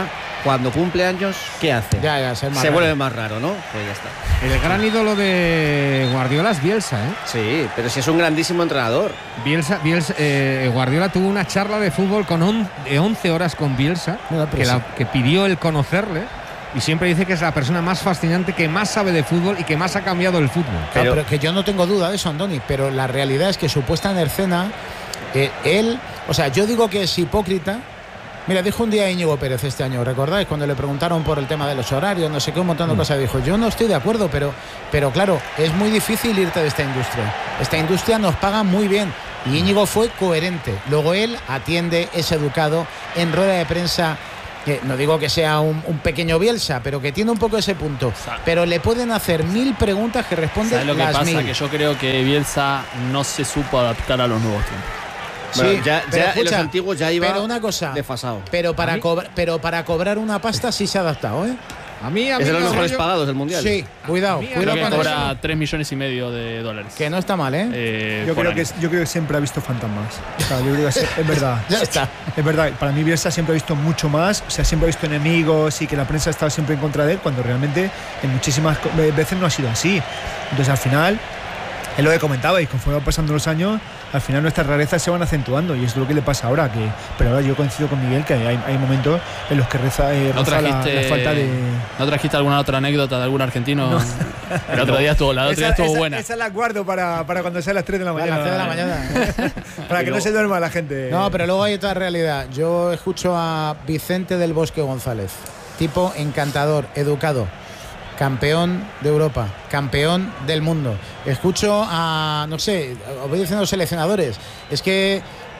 cuando cumple años, ¿qué hace? Se vuelve más raro, ¿no? Pues ya está. El gran ídolo de Guardiola es Bielsa, ¿eh? Sí, pero si es un grandísimo entrenador. Guardiola tuvo una charla de fútbol de 11 horas con Bielsa, que pidió el conocerle. Y siempre dice que es la persona más fascinante, que más sabe de fútbol y que más ha cambiado el fútbol. Pero que yo no tengo duda de eso, Andoni, pero la realidad es que su puesta en escena, él, o sea, yo digo que es hipócrita. Mira, dijo un día Íñigo Pérez este año, ¿recordáis? Cuando le preguntaron por el tema de los horarios, no sé qué, un montón de cosas, dijo, yo no estoy de acuerdo, pero claro, es muy difícil irte de esta industria. Esta industria nos paga muy bien. Y Íñigo fue coherente. Luego él atiende, es educado, en rueda de prensa. Que no digo que sea un pequeño Bielsa, pero que tiene un poco ese punto. Pero le pueden hacer 1000 preguntas que responde las 1000. ¿Sabes lo que pasa? Que yo creo que Bielsa no se supo adaptar a los nuevos tiempos. Bueno, ya escucha, los antiguos ya iba desfasado. Pero para cobrar una pasta sí se ha adaptado, ¿eh? Es de los mejores pagados del Mundial. Sí, cuidado. Creo que cobra $3,5 millones. Que no está mal, ¿eh? Yo creo que siempre ha visto fantasmas. O sea, yo creo que es verdad. Ya está. Es verdad. Para mí Bielsa siempre ha visto mucho más. O sea, siempre ha visto enemigos y que la prensa ha estado siempre en contra de él, cuando realmente en muchísimas veces no ha sido así. Entonces, al final, es lo que comentabais, conforme van pasando los años, al final nuestras rarezas se van acentuando y es lo que le pasa ahora. Pero ahora yo coincido con Miguel que hay momentos en los que roza la falta de... ¿No trajiste alguna otra anécdota de algún argentino? No. El otro día estuvo buena. Esa la guardo para cuando sea a las 3 de la mañana. A las 3 de la mañana. Para que no se duerma la gente. No, pero luego hay otra realidad. Yo escucho a Vicente del Bosque González, tipo encantador, educado, campeón de Europa, campeón del mundo. Escucho a, no sé, os voy diciendo seleccionadores. Es que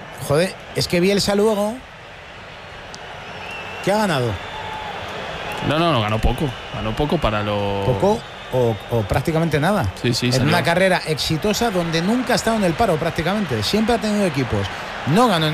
Bielsa luego, ¿qué ha ganado? No, ganó poco. Ganó poco para lo... ¿Poco o prácticamente nada? Sí, en una carrera exitosa donde nunca ha estado en el paro prácticamente. Siempre ha tenido equipos. No ganó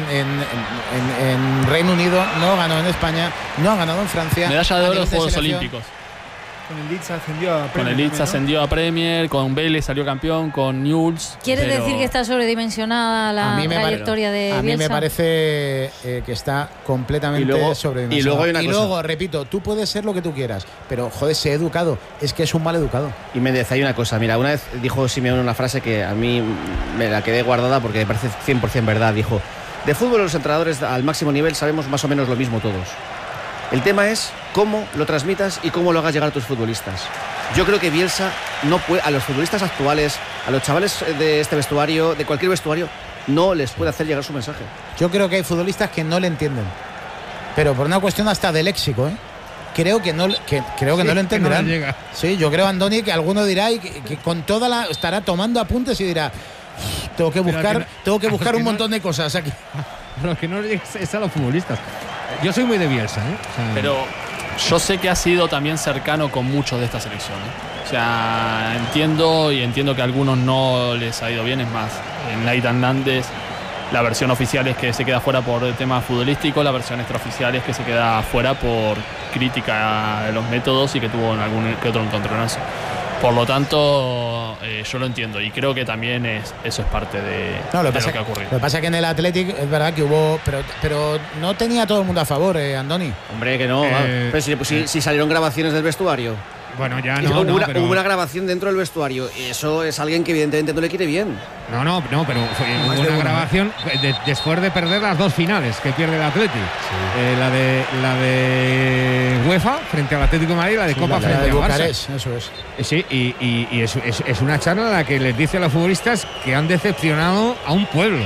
en Reino Unido, no ganó en España, no ha ganado en Francia. Medalla de oro en los Juegos Olímpicos. Con el Leeds ascendió a Premier. Con el Leeds ascendió a Premier, con Vélez salió campeón, con Newell's. ¿Quiere decir que está sobredimensionada la trayectoria de Bielsa? A mí me parece que está completamente sobredimensionada. Y luego, repito, tú puedes ser lo que tú quieras, pero joder, sé educado. Es que es un mal educado. Y Méndez, hay una cosa. Mira, una vez dijo Simeone una frase que a mí me la quedé guardada porque me parece 100% verdad. Dijo, de fútbol los entrenadores al máximo nivel sabemos más o menos lo mismo todos. El tema es cómo lo transmitas y cómo lo hagas llegar a tus futbolistas. Yo creo que Bielsa no puede, a los futbolistas actuales, a los chavales de este vestuario, de cualquier vestuario, no les puede hacer llegar su mensaje. Yo creo que hay futbolistas que no le entienden, pero por una cuestión hasta de léxico, ¿eh? Creo que no lo entenderán. No sí, yo creo, Andoni, que alguno dirá y que con toda la estará tomando apuntes y dirá, tengo que buscar un montón de cosas aquí. Pero que no es a los futbolistas. Yo soy muy de Bielsa, ¿eh? O sea, pero yo sé que ha sido también cercano con muchos de esta selección, ¿eh? O sea, entiendo que a algunos no les ha ido bien. Es más, en Nathan Nández la versión oficial es que se queda fuera por el tema futbolístico, la versión extraoficial es que se queda fuera por crítica de los métodos y que tuvo en algún que otro encontronazo. Por lo tanto, yo lo entiendo y creo que también eso es parte de lo que ha ocurrido. Lo que pasa es que en el Athletic es verdad que hubo, pero no tenía todo el mundo a favor, Andoni. Hombre, que no. Pero si salieron grabaciones del vestuario. Bueno, ya no. Hubo una grabación dentro del vestuario y eso es alguien que evidentemente no le quiere bien. No, pero fue una grabación después de perder las dos finales que pierde el Athletic. Sí. La de UEFA frente al Atlético de Madrid y la de Copa frente al Barça. Eso es. Sí, y es una charla en la que les dice a los futbolistas que han decepcionado a un pueblo.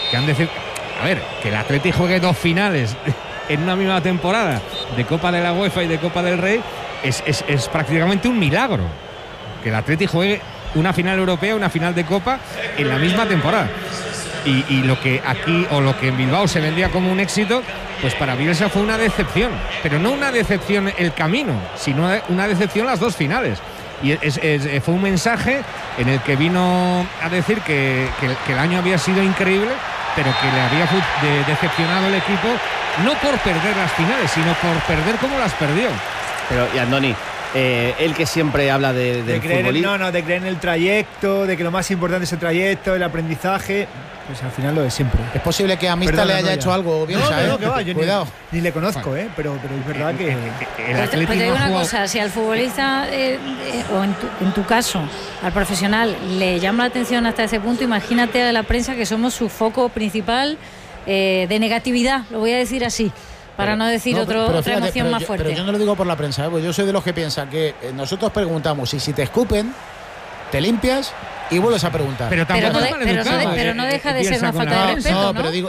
A ver, que el Athletic juegue dos finales en una misma temporada de Copa de la UEFA y de Copa del Rey es prácticamente un milagro. Que el Athletic juegue una final europea, una final de Copa en la misma temporada. Y lo que aquí o lo que en Bilbao se vendía como un éxito, pues para Bielsa fue una decepción. Pero no una decepción el camino, sino una decepción las dos finales. Y fue un mensaje en el que vino a decir que el año había sido increíble, pero que le había decepcionado el equipo, no por perder las finales, sino por perder como las perdió. Pero, y Andoni, Él que siempre habla de creer futbolista. de creer en el trayecto, de que lo más importante es el trayecto, el aprendizaje. Pues al final lo de siempre. Es posible que a Mista le haya hecho algo bien, cuidado. Ni le conozco, pero es verdad que el Atlético. Pues te digo una cosa, si al futbolista o en tu caso al profesional le llama la atención hasta ese punto, imagínate a la prensa, que somos su foco principal de negatividad, lo voy a decir así. Para no decir otra emoción más fuerte. Pero yo no lo digo por la prensa, pues yo soy de los que piensan que nosotros preguntamos y si te escupen, te limpias y vuelves a preguntar. Pero no deja de ser una falta de respeto, ¿no? Pero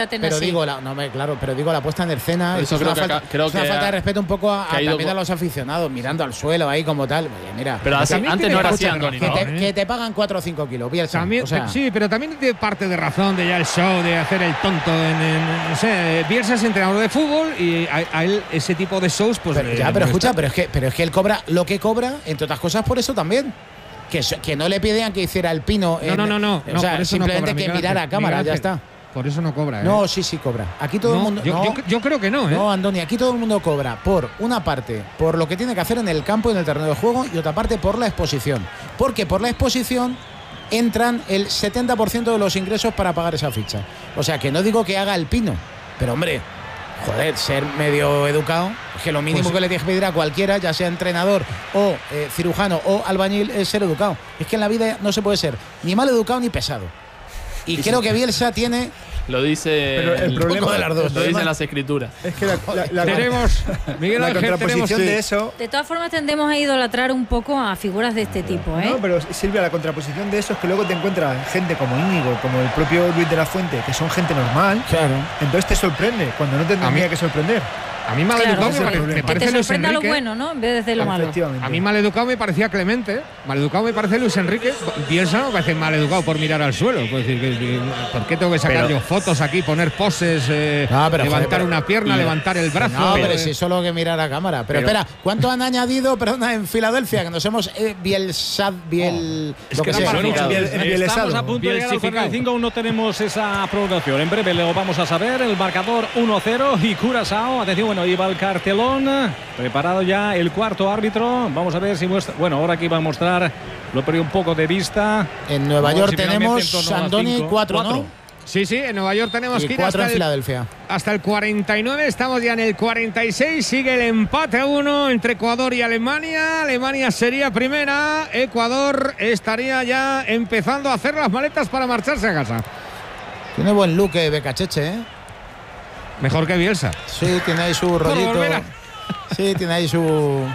digo la puesta en escena. Eso creo que es una falta de respeto un poco también a los aficionados, mirando al suelo ahí como tal. Oye, mira. Pero antes no era así, Andoni, ¿no? Que te pagan 4 o 5 kilos, Bielsa. Sí, pero también tiene parte de razón de ya el show, de hacer el tonto. No sé, Bielsa es entrenador de fútbol y a él ese tipo de shows, pues. Pero escucha, pero es que él cobra lo que cobra, entre otras cosas, por eso también. Que no le pedían que hiciera el pino. No. O sea, simplemente que mirara a cámara, ya está. Por eso no cobra. No, sí cobra. Aquí todo el mundo. Yo creo que no. No, Andoni, aquí todo el mundo cobra por una parte, por lo que tiene que hacer en el campo y en el terreno de juego, y otra parte por la exposición. Porque por la exposición entran el 70% de los ingresos para pagar esa ficha. O sea, que no digo que haga el pino, pero hombre. Joder, ser medio educado, es que lo mínimo que le tienes que pedir a cualquiera, ya sea entrenador o cirujano o albañil, es ser educado. Es que en la vida no se puede ser ni mal educado ni pesado. Y creo que Bielsa tiene... Lo dice el problema de las dos. Lo dicen las escrituras. Es que tenemos Miguel la Ángel, contraposición de eso. De todas formas tendemos a idolatrar un poco a figuras de este tipo, ¿eh? No, pero Silvia, la contraposición de eso es que luego te encuentras gente como Íñigo, como el propio Luis de la Fuente, que son gente normal. Claro. Entonces te sorprende cuando no te tendría que sorprender. A mí maleducado me parece que te sorprenda Luis Enrique, lo bueno, ¿no? En vez de lo malo. A mí maleducado me parecía Clemente. Maleducado me parece Luis Enrique. Bielsa no me parece maleducado por mirar al suelo. Pues decir, ¿por qué tengo que sacar yo fotos aquí, poner poses, levantar una pierna, levantar el brazo? No, pero si solo que mirar a cámara. Pero espera, ¿cuánto han añadido, en Filadelfia? Que nos hemos Estamos a punto de llegar al 45, aún no tenemos esa prolongación. En breve lo vamos a saber. El marcador 1-0 y Curazao. Atención, ahí va el cartelón. Preparado ya el cuarto árbitro. Vamos a ver si muestra. Bueno, ahora aquí va a mostrar. Lo perdí un poco de vista. En Nueva York tenemos Andoni 4, ¿no? Sí, en Nueva York tenemos que ir 4 en Filadelfia. Hasta el 49, estamos ya en el 46. Sigue el empate a 1 entre Ecuador y Alemania. Alemania sería primera. Ecuador estaría ya empezando a hacer las maletas para marcharse a casa. Tiene buen look Becacheche, ¿eh? Mejor que Bielsa. Sí, tiene ahí su rollito. Sí, tiene ahí su...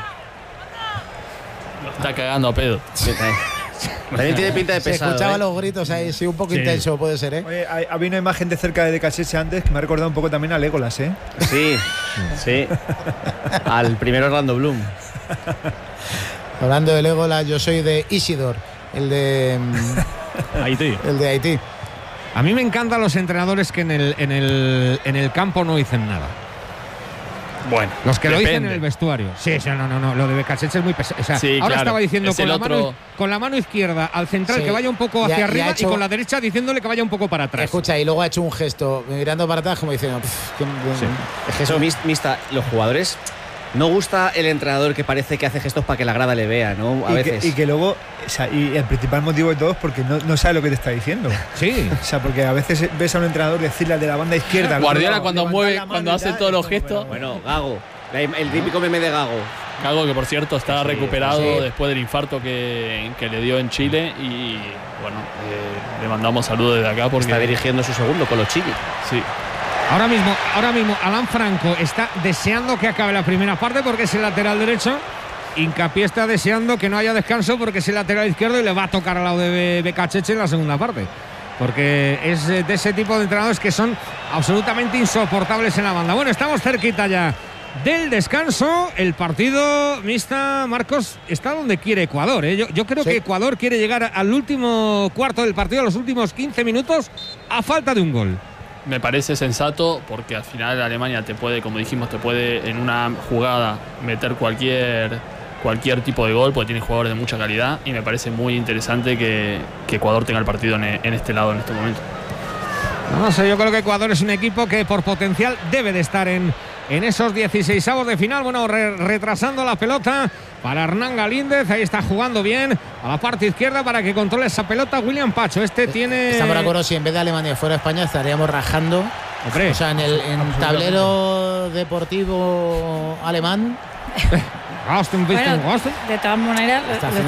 Lo está cagando a pedo. También tiene pinta de pesado. Se escuchaba los gritos ahí, sí, un poco intenso puede ser, ¿eh? Oye, había una imagen de cerca de Becacheche antes que me ha recordado un poco también a Legolas, ¿eh? Sí. Al primer Orlando Bloom. Hablando de Legolas, yo soy de Isidor, el de Haití. El de Haití. A mí me encantan los entrenadores que en el campo no dicen nada. Bueno, los que depende. Lo dicen en el vestuario. Sí, no. Lo de Becacheche es muy pesado. O sea, ahora estaba diciendo con la mano izquierda al central que vaya un poco hacia arriba y con la derecha diciéndole que vaya un poco para atrás. Escucha, y luego ha hecho un gesto mirando para atrás como diciendo... Es que eso, Mista, los jugadores... No gusta el entrenador que parece que hace gestos para que la grada le vea, ¿no? A veces. Y que luego, o sea, y el principal motivo de todo es porque no sabe lo que te está diciendo. Sí. O sea, porque a veces ves a un entrenador decirle al de la banda izquierda. Guardiola cuando hace todos los gestos. Bueno, Gago. El típico meme de Gago. Gago, que por cierto está recuperado después del infarto que le dio en Chile. Y bueno, le mandamos saludos desde acá porque está dirigiendo su segundo con los Chile. Sí. Ahora mismo Alan Franco está deseando que acabe la primera parte porque es el lateral derecho. Hincapié está deseando que no haya descanso porque es el lateral izquierdo y le va a tocar al lado de Becacheche en la segunda parte. Porque es de ese tipo de entrenadores que son absolutamente insoportables en la banda. Bueno, estamos cerquita ya del descanso. El partido, Mista, Marcos, está donde quiere Ecuador, ¿eh? Yo creo que Ecuador quiere llegar al último cuarto del partido, a los últimos 15 minutos, a falta de un gol. Me parece sensato porque al final Alemania te puede, como dijimos, en una jugada meter cualquier tipo de gol porque tiene jugadores de mucha calidad y me parece muy interesante que Ecuador tenga el partido en este lado en este momento. No sé, yo creo que Ecuador es un equipo que por potencial debe de estar en en esos 16avos de final. Bueno, retrasando la pelota para Hernán Galíndez. Ahí está jugando bien a la parte izquierda para que controle esa pelota William Pacho. Estamos de acuerdo, si en vez de Alemania fuera España estaríamos rajando. Hombre, o sea, en el tablero deportivo alemán. Bueno, de todas maneras,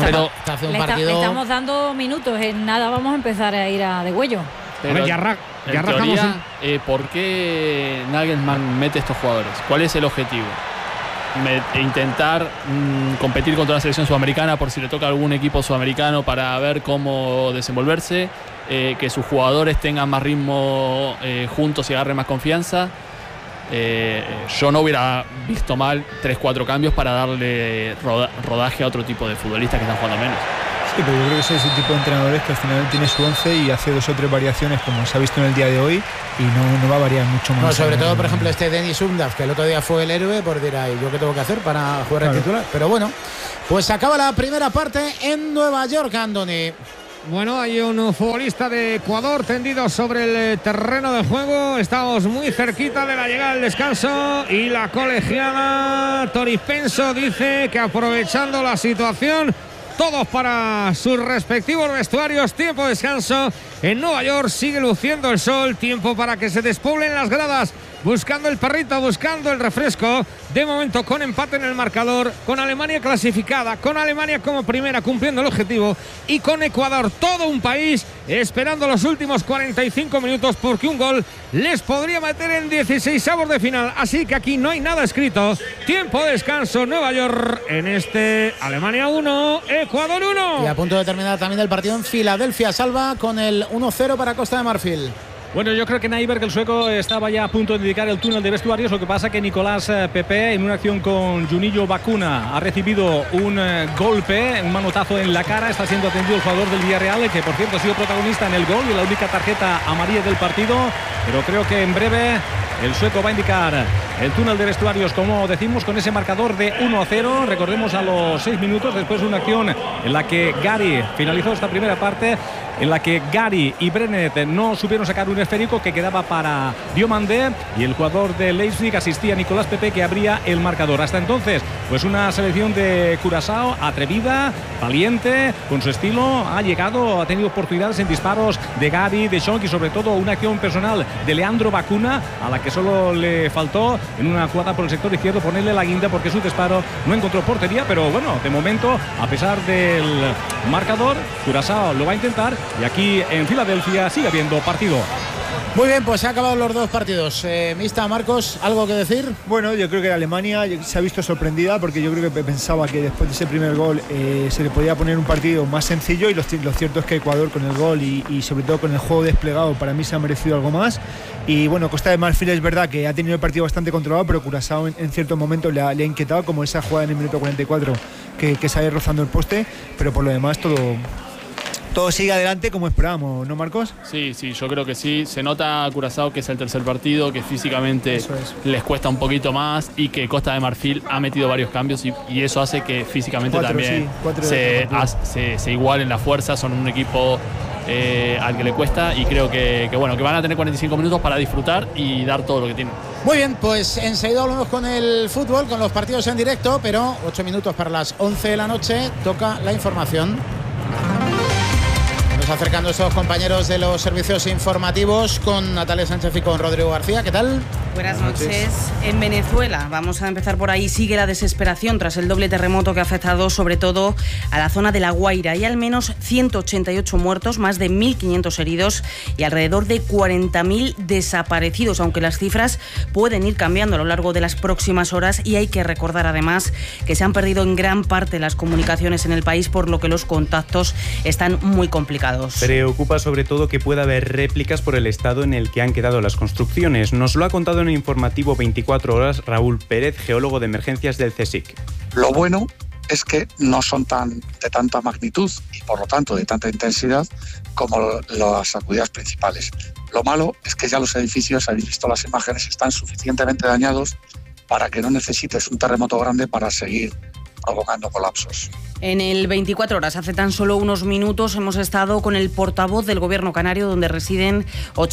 le estamos dando minutos. En nada vamos a empezar a ir a degüello. Pero ya teoría, ¿por qué Nagelsmann mete estos jugadores? ¿Cuál es el objetivo? Intentar competir contra la selección sudamericana por si le toca a algún equipo sudamericano para ver cómo desenvolverse, que sus jugadores tengan más ritmo juntos y agarren más confianza. Yo no hubiera visto mal 3-4 cambios para darle rodaje a otro tipo de futbolistas que están jugando menos. Sí, pero yo creo que ese es el tipo de entrenadores que al final tiene su 11 y hace 2 o 3 variaciones como se ha visto en el día de hoy y no va a variar mucho más. No, sobre todo, por ejemplo, Denis Undav, que el otro día fue el héroe, por dirá, ¿yo qué tengo que hacer para jugar el titular? Pero bueno, pues acaba la primera parte en Nueva York, Andoni. Bueno, hay un futbolista de Ecuador tendido sobre el terreno de juego. Estamos muy cerquita de la llegada del descanso y la colegiada Toripenso dice que aprovechando la situación, todos para sus respectivos vestuarios. Tiempo de descanso en Nueva York. Sigue luciendo el sol. Tiempo para que se despoblen las gradas. Buscando el perrito, buscando el refresco. De momento con empate en el marcador. Con Alemania clasificada. Con Alemania como primera cumpliendo el objetivo. Y con Ecuador, todo un país esperando los últimos 45 minutos. Porque un gol les podría meter en 16avos de final. Así que aquí no hay nada escrito. Tiempo de descanso. Nueva York en este Alemania 1, Ecuador 1. Y a punto de terminar también el partido en Filadelfia. Salva con el 1-0 para Costa de Marfil. Bueno, yo creo que Nyberg, el sueco, estaba ya a punto de dedicar el túnel de vestuarios. Lo que pasa que Nicolás Pepe, en una acción con Juninho Bacuna, ha recibido un golpe, un manotazo en la cara. Está siendo atendido el jugador del Villarreal, que por cierto ha sido protagonista en el gol y la única tarjeta amarilla del partido. Pero creo que en breve el sueco va a indicar el túnel de vestuarios, como decimos, con ese marcador de 1-0. Recordemos a los 6 minutos, después de una acción en la que Gary finalizó esta primera parte, en la que Gary y Brenet no supieron sacar un esférico que quedaba para Diomandé y el jugador de Leipzig asistía a Nicolás Pepe, que abría el marcador. Hasta entonces, pues una selección de Curazao atrevida, valiente, con su estilo, ha llegado, ha tenido oportunidades en disparos de Gary, de Schonk y sobre todo una acción personal de Leandro Bacuna, a la que solo le faltó en una jugada por el sector izquierdo ponerle la guinda porque su disparo no encontró portería. Pero bueno, de momento, a pesar del marcador, Curazao lo va a intentar y aquí en Filadelfia sigue habiendo partido. Muy bien, pues se han acabado los dos partidos. Mista, Marcos, ¿algo que decir? Bueno, yo creo que Alemania se ha visto sorprendida porque yo creo que pensaba que después de ese primer gol se le podía poner un partido más sencillo y lo cierto es que Ecuador con el gol y sobre todo con el juego desplegado para mí se ha merecido algo más. Y bueno, Costa de Marfil es verdad que ha tenido el partido bastante controlado, pero Curazao en cierto momento le ha inquietado, como esa jugada en el minuto 44 que sale rozando el poste, pero por lo demás todo sigue adelante como esperábamos, ¿no, Marcos? Sí, yo creo que sí. Se nota a Curazao que es el tercer partido, que físicamente les cuesta un poquito más y que Costa de Marfil ha metido varios cambios y eso hace que físicamente también se igualen las fuerzas. Son un equipo al que le cuesta y creo que van a tener 45 minutos para disfrutar y dar todo lo que tienen. Muy bien, pues enseguida hablamos con el fútbol, con los partidos en directo, pero 8 minutos para las 11 de la noche toca la información. Acercando a estos compañeros de los servicios informativos con Natalia Sánchez y con Rodrigo García. ¿Qué tal? Buenas noches. En Venezuela, vamos a empezar por ahí, sigue la desesperación tras el doble terremoto que ha afectado sobre todo a la zona de La Guaira. Hay al menos 188 muertos, más de 1.500 heridos y alrededor de 40.000 desaparecidos, aunque las cifras pueden ir cambiando a lo largo de las próximas horas y hay que recordar además que se han perdido en gran parte las comunicaciones en el país, por lo que los contactos están muy complicados. Preocupa sobre todo que pueda haber réplicas por el estado en el que han quedado las construcciones. Nos lo ha contado en el informativo 24 horas Raúl Pérez, geólogo de emergencias del CSIC. Lo bueno es que no son de tanta magnitud y por lo tanto de tanta intensidad como las sacudidas principales. Lo malo es que ya los edificios, habéis visto las imágenes, están suficientemente dañados para que no necesites un terremoto grande para seguir provocando colapsos. En el 24 horas, hace tan solo unos minutos, hemos estado con el portavoz del gobierno canario, donde residen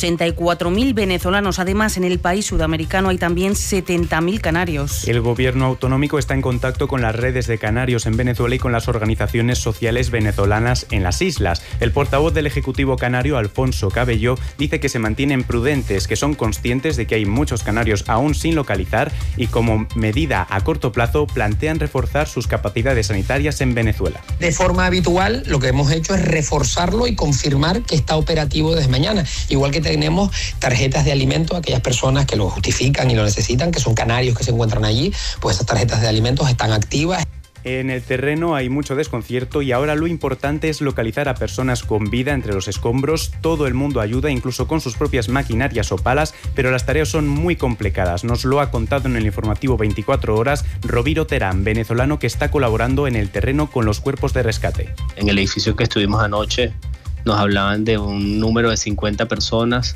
84.000 venezolanos. Además, en el país sudamericano hay también 70.000 canarios. El gobierno autonómico está en contacto con las redes de canarios en Venezuela y con las organizaciones sociales venezolanas en las islas. El portavoz del Ejecutivo canario, Alfonso Cabello, dice que se mantienen prudentes, que son conscientes de que hay muchos canarios aún sin localizar y, como medida a corto plazo, plantean reforzar sus capacidades sanitarias en Venezuela. De forma habitual, lo que hemos hecho es reforzarlo y confirmar que está operativo desde mañana. Igual que tenemos tarjetas de alimentos a aquellas personas que lo justifican y lo necesitan, que son canarios que se encuentran allí, pues esas tarjetas de alimentos están activas. En el terreno hay mucho desconcierto y ahora lo importante es localizar a personas con vida entre los escombros. Todo el mundo ayuda, incluso con sus propias maquinarias o palas, pero las tareas son muy complicadas. Nos lo ha contado en el informativo 24 horas Roviro Terán, venezolano que está colaborando en el terreno con los cuerpos de rescate. En el edificio que estuvimos anoche nos hablaban de un número de 50 personas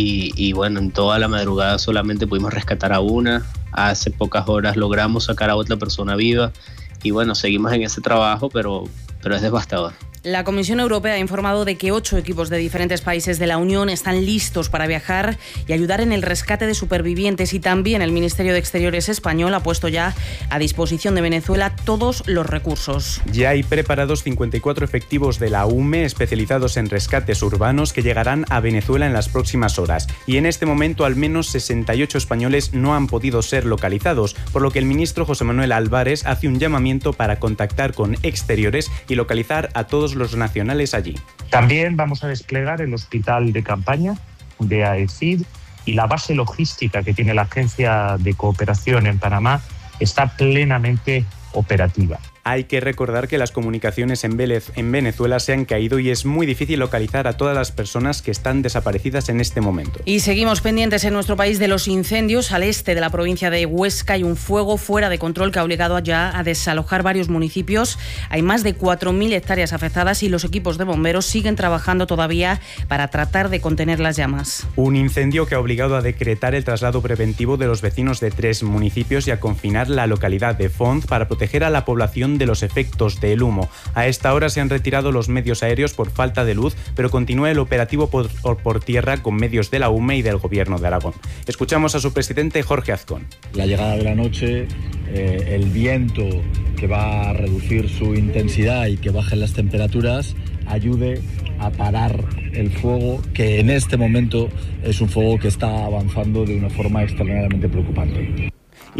y bueno, en toda la madrugada solamente pudimos rescatar a una. Hace pocas horas logramos sacar a otra persona viva. Y bueno, seguimos en ese trabajo, pero es devastador. La Comisión Europea ha informado de que 8 equipos de diferentes países de la Unión están listos para viajar y ayudar en el rescate de supervivientes, y también el Ministerio de Exteriores español ha puesto ya a disposición de Venezuela todos los recursos. Ya hay preparados 54 efectivos de la UME especializados en rescates urbanos que llegarán a Venezuela en las próximas horas. Y en este momento al menos 68 españoles no han podido ser localizados, por lo que el ministro José Manuel Álvarez hace un llamamiento para contactar con exteriores y localizar a todos los nacionales allí. También vamos a desplegar el hospital de campaña de AECID, y la base logística que tiene la Agencia de Cooperación en Panamá está plenamente operativa. Hay que recordar que las comunicaciones en Venezuela se han caído y es muy difícil localizar a todas las personas que están desaparecidas en este momento. Y seguimos pendientes en nuestro país de los incendios. Al este de la provincia de Huesca hay un fuego fuera de control que ha obligado ya a desalojar varios municipios. Hay más de 4.000 hectáreas afectadas y los equipos de bomberos siguen trabajando todavía para tratar de contener las llamas. Un incendio que ha obligado a decretar el traslado preventivo de los vecinos de 3 municipios y a confinar la localidad de Font para proteger a la población de los efectos del humo. A esta hora se han retirado los medios aéreos por falta de luz, pero continúa el operativo por tierra con medios de la UME y del Gobierno de Aragón. Escuchamos a su presidente Jorge Azcón. La llegada de la noche, el viento que va a reducir su intensidad y que bajen las temperaturas ayude a parar el fuego, que en este momento es un fuego que está avanzando de una forma extraordinariamente preocupante.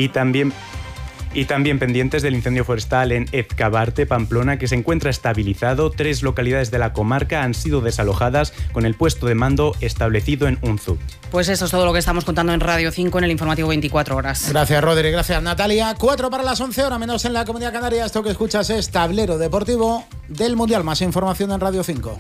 Y también pendientes del incendio forestal en Ezcabarte, Pamplona, que se encuentra estabilizado. 3 localidades de la comarca han sido desalojadas con el puesto de mando establecido en Unzu. Pues eso es todo lo que estamos contando en Radio 5 en el informativo 24 horas. Gracias, Rodri. Gracias, Natalia. 4 para las 11 horas menos en la Comunidad Canaria. Esto que escuchas es Tablero Deportivo del Mundial. Más información en Radio 5.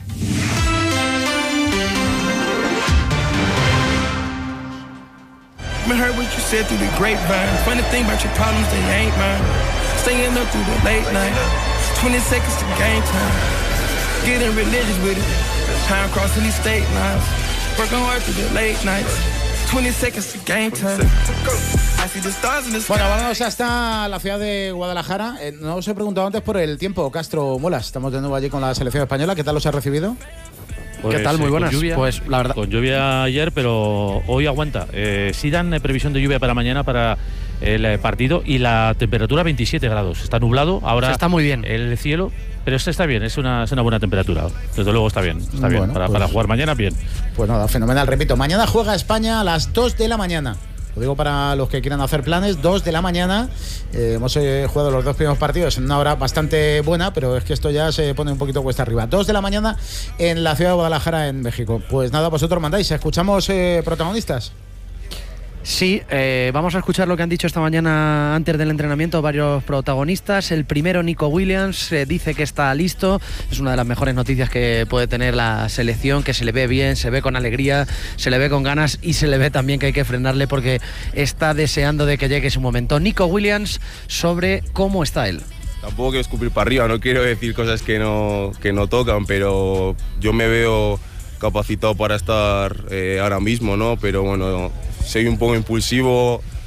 I heard what you said through the grapevine. Funny thing about your problems, they ain't mine. Staying up through the late night. 20 seconds to game time. Getting religious with it. Time crossing these state lines. Working hard through the late nights. 20 seconds to game time. Bueno, vamos hasta la ciudad de Guadalajara. No os he preguntado antes por el tiempo. Castro Molas, estamos de nuevo allí con la selección española. ¿Qué tal os ha recibido? Pues, ¿qué tal? Muy buenas. Lluvia, pues la verdad, con lluvia ayer, pero hoy aguanta. Sí dan previsión de lluvia para mañana para el partido, y la temperatura 27 grados. Está nublado ahora. Está muy bien el cielo, pero está bien, es una buena temperatura. Desde luego está bien, bien. Para jugar mañana, bien. Pues nada, fenomenal. Repito, mañana juega España a las 2 de la mañana. Lo digo para los que quieran hacer planes, 2 de la mañana. Hemos jugado los 2 primeros partidos en una hora bastante buena, pero es que esto ya se pone un poquito cuesta arriba. 2 de la mañana en la ciudad de Guadalajara, en México. Pues nada, vosotros mandáis. ¿Escuchamos protagonistas? Sí, vamos a escuchar lo que han dicho esta mañana antes del entrenamiento varios protagonistas. El primero, Nico Williams, dice que está listo. Es una de las mejores noticias que puede tener la selección, que se le ve bien, se ve con alegría, se le ve con ganas y se le ve también que hay que frenarle porque está deseando de que llegue su momento. Nico Williams sobre cómo está él. Tampoco quiero escupir para arriba, no quiero decir cosas que no tocan, pero yo me veo capacitado para estar ahora mismo, ¿no? Pero bueno, soy un poco impulsivo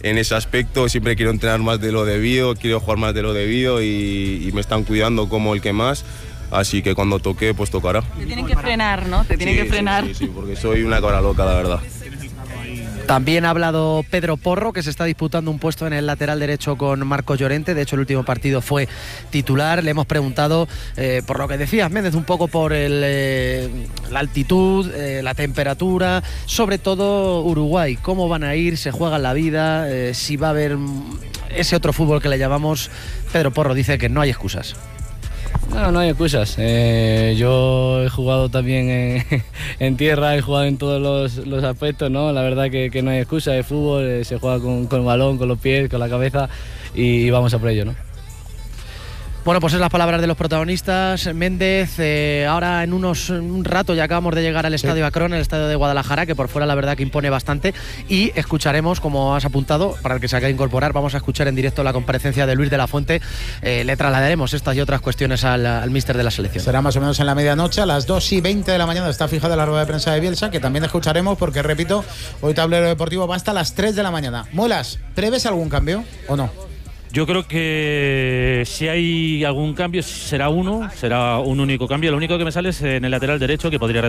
en ese aspecto. Siempre quiero entrenar más de lo debido, quiero jugar más de lo debido y me están cuidando como el que más. Así que cuando toque, pues tocará. Te tienen que frenar, ¿no? Te tienen que frenar. Sí, porque soy una cabra loca, la verdad. También ha hablado Pedro Porro, que se está disputando un puesto en el lateral derecho con Marcos Llorente. De hecho, el último partido fue titular. Le hemos preguntado por lo que decías, Méndez, un poco por la altitud, la temperatura, sobre todo Uruguay. ¿Cómo van a ir? ¿Se juegan la vida? Si va a haber ese otro fútbol que le llamamos. Pedro Porro dice que no hay excusas. No hay excusas. Yo he jugado también en tierra, he jugado en todos los aspectos, ¿no? La verdad que no hay excusa. El fútbol se juega con el balón, con los pies, con la cabeza y vamos a por ello, ¿no? Bueno, pues es las palabras de los protagonistas. Méndez, ahora en un rato ya acabamos de llegar al Estadio Akron, el estadio de Guadalajara, que por fuera la verdad que impone bastante, y escucharemos, como has apuntado, para el que se acaba de incorporar, vamos a escuchar en directo la comparecencia de Luis de la Fuente. Le trasladaremos estas y otras cuestiones al míster de la selección. Será más o menos en la medianoche, a las 2:20 de la mañana está fijada la rueda de prensa de Bielsa, que también escucharemos porque, repito, hoy Tablero Deportivo va hasta las 3 de la mañana. Muelas, ¿prevés algún cambio o no? Yo creo que si hay algún cambio será un único cambio. Lo único que me sale es en el lateral derecho, que podría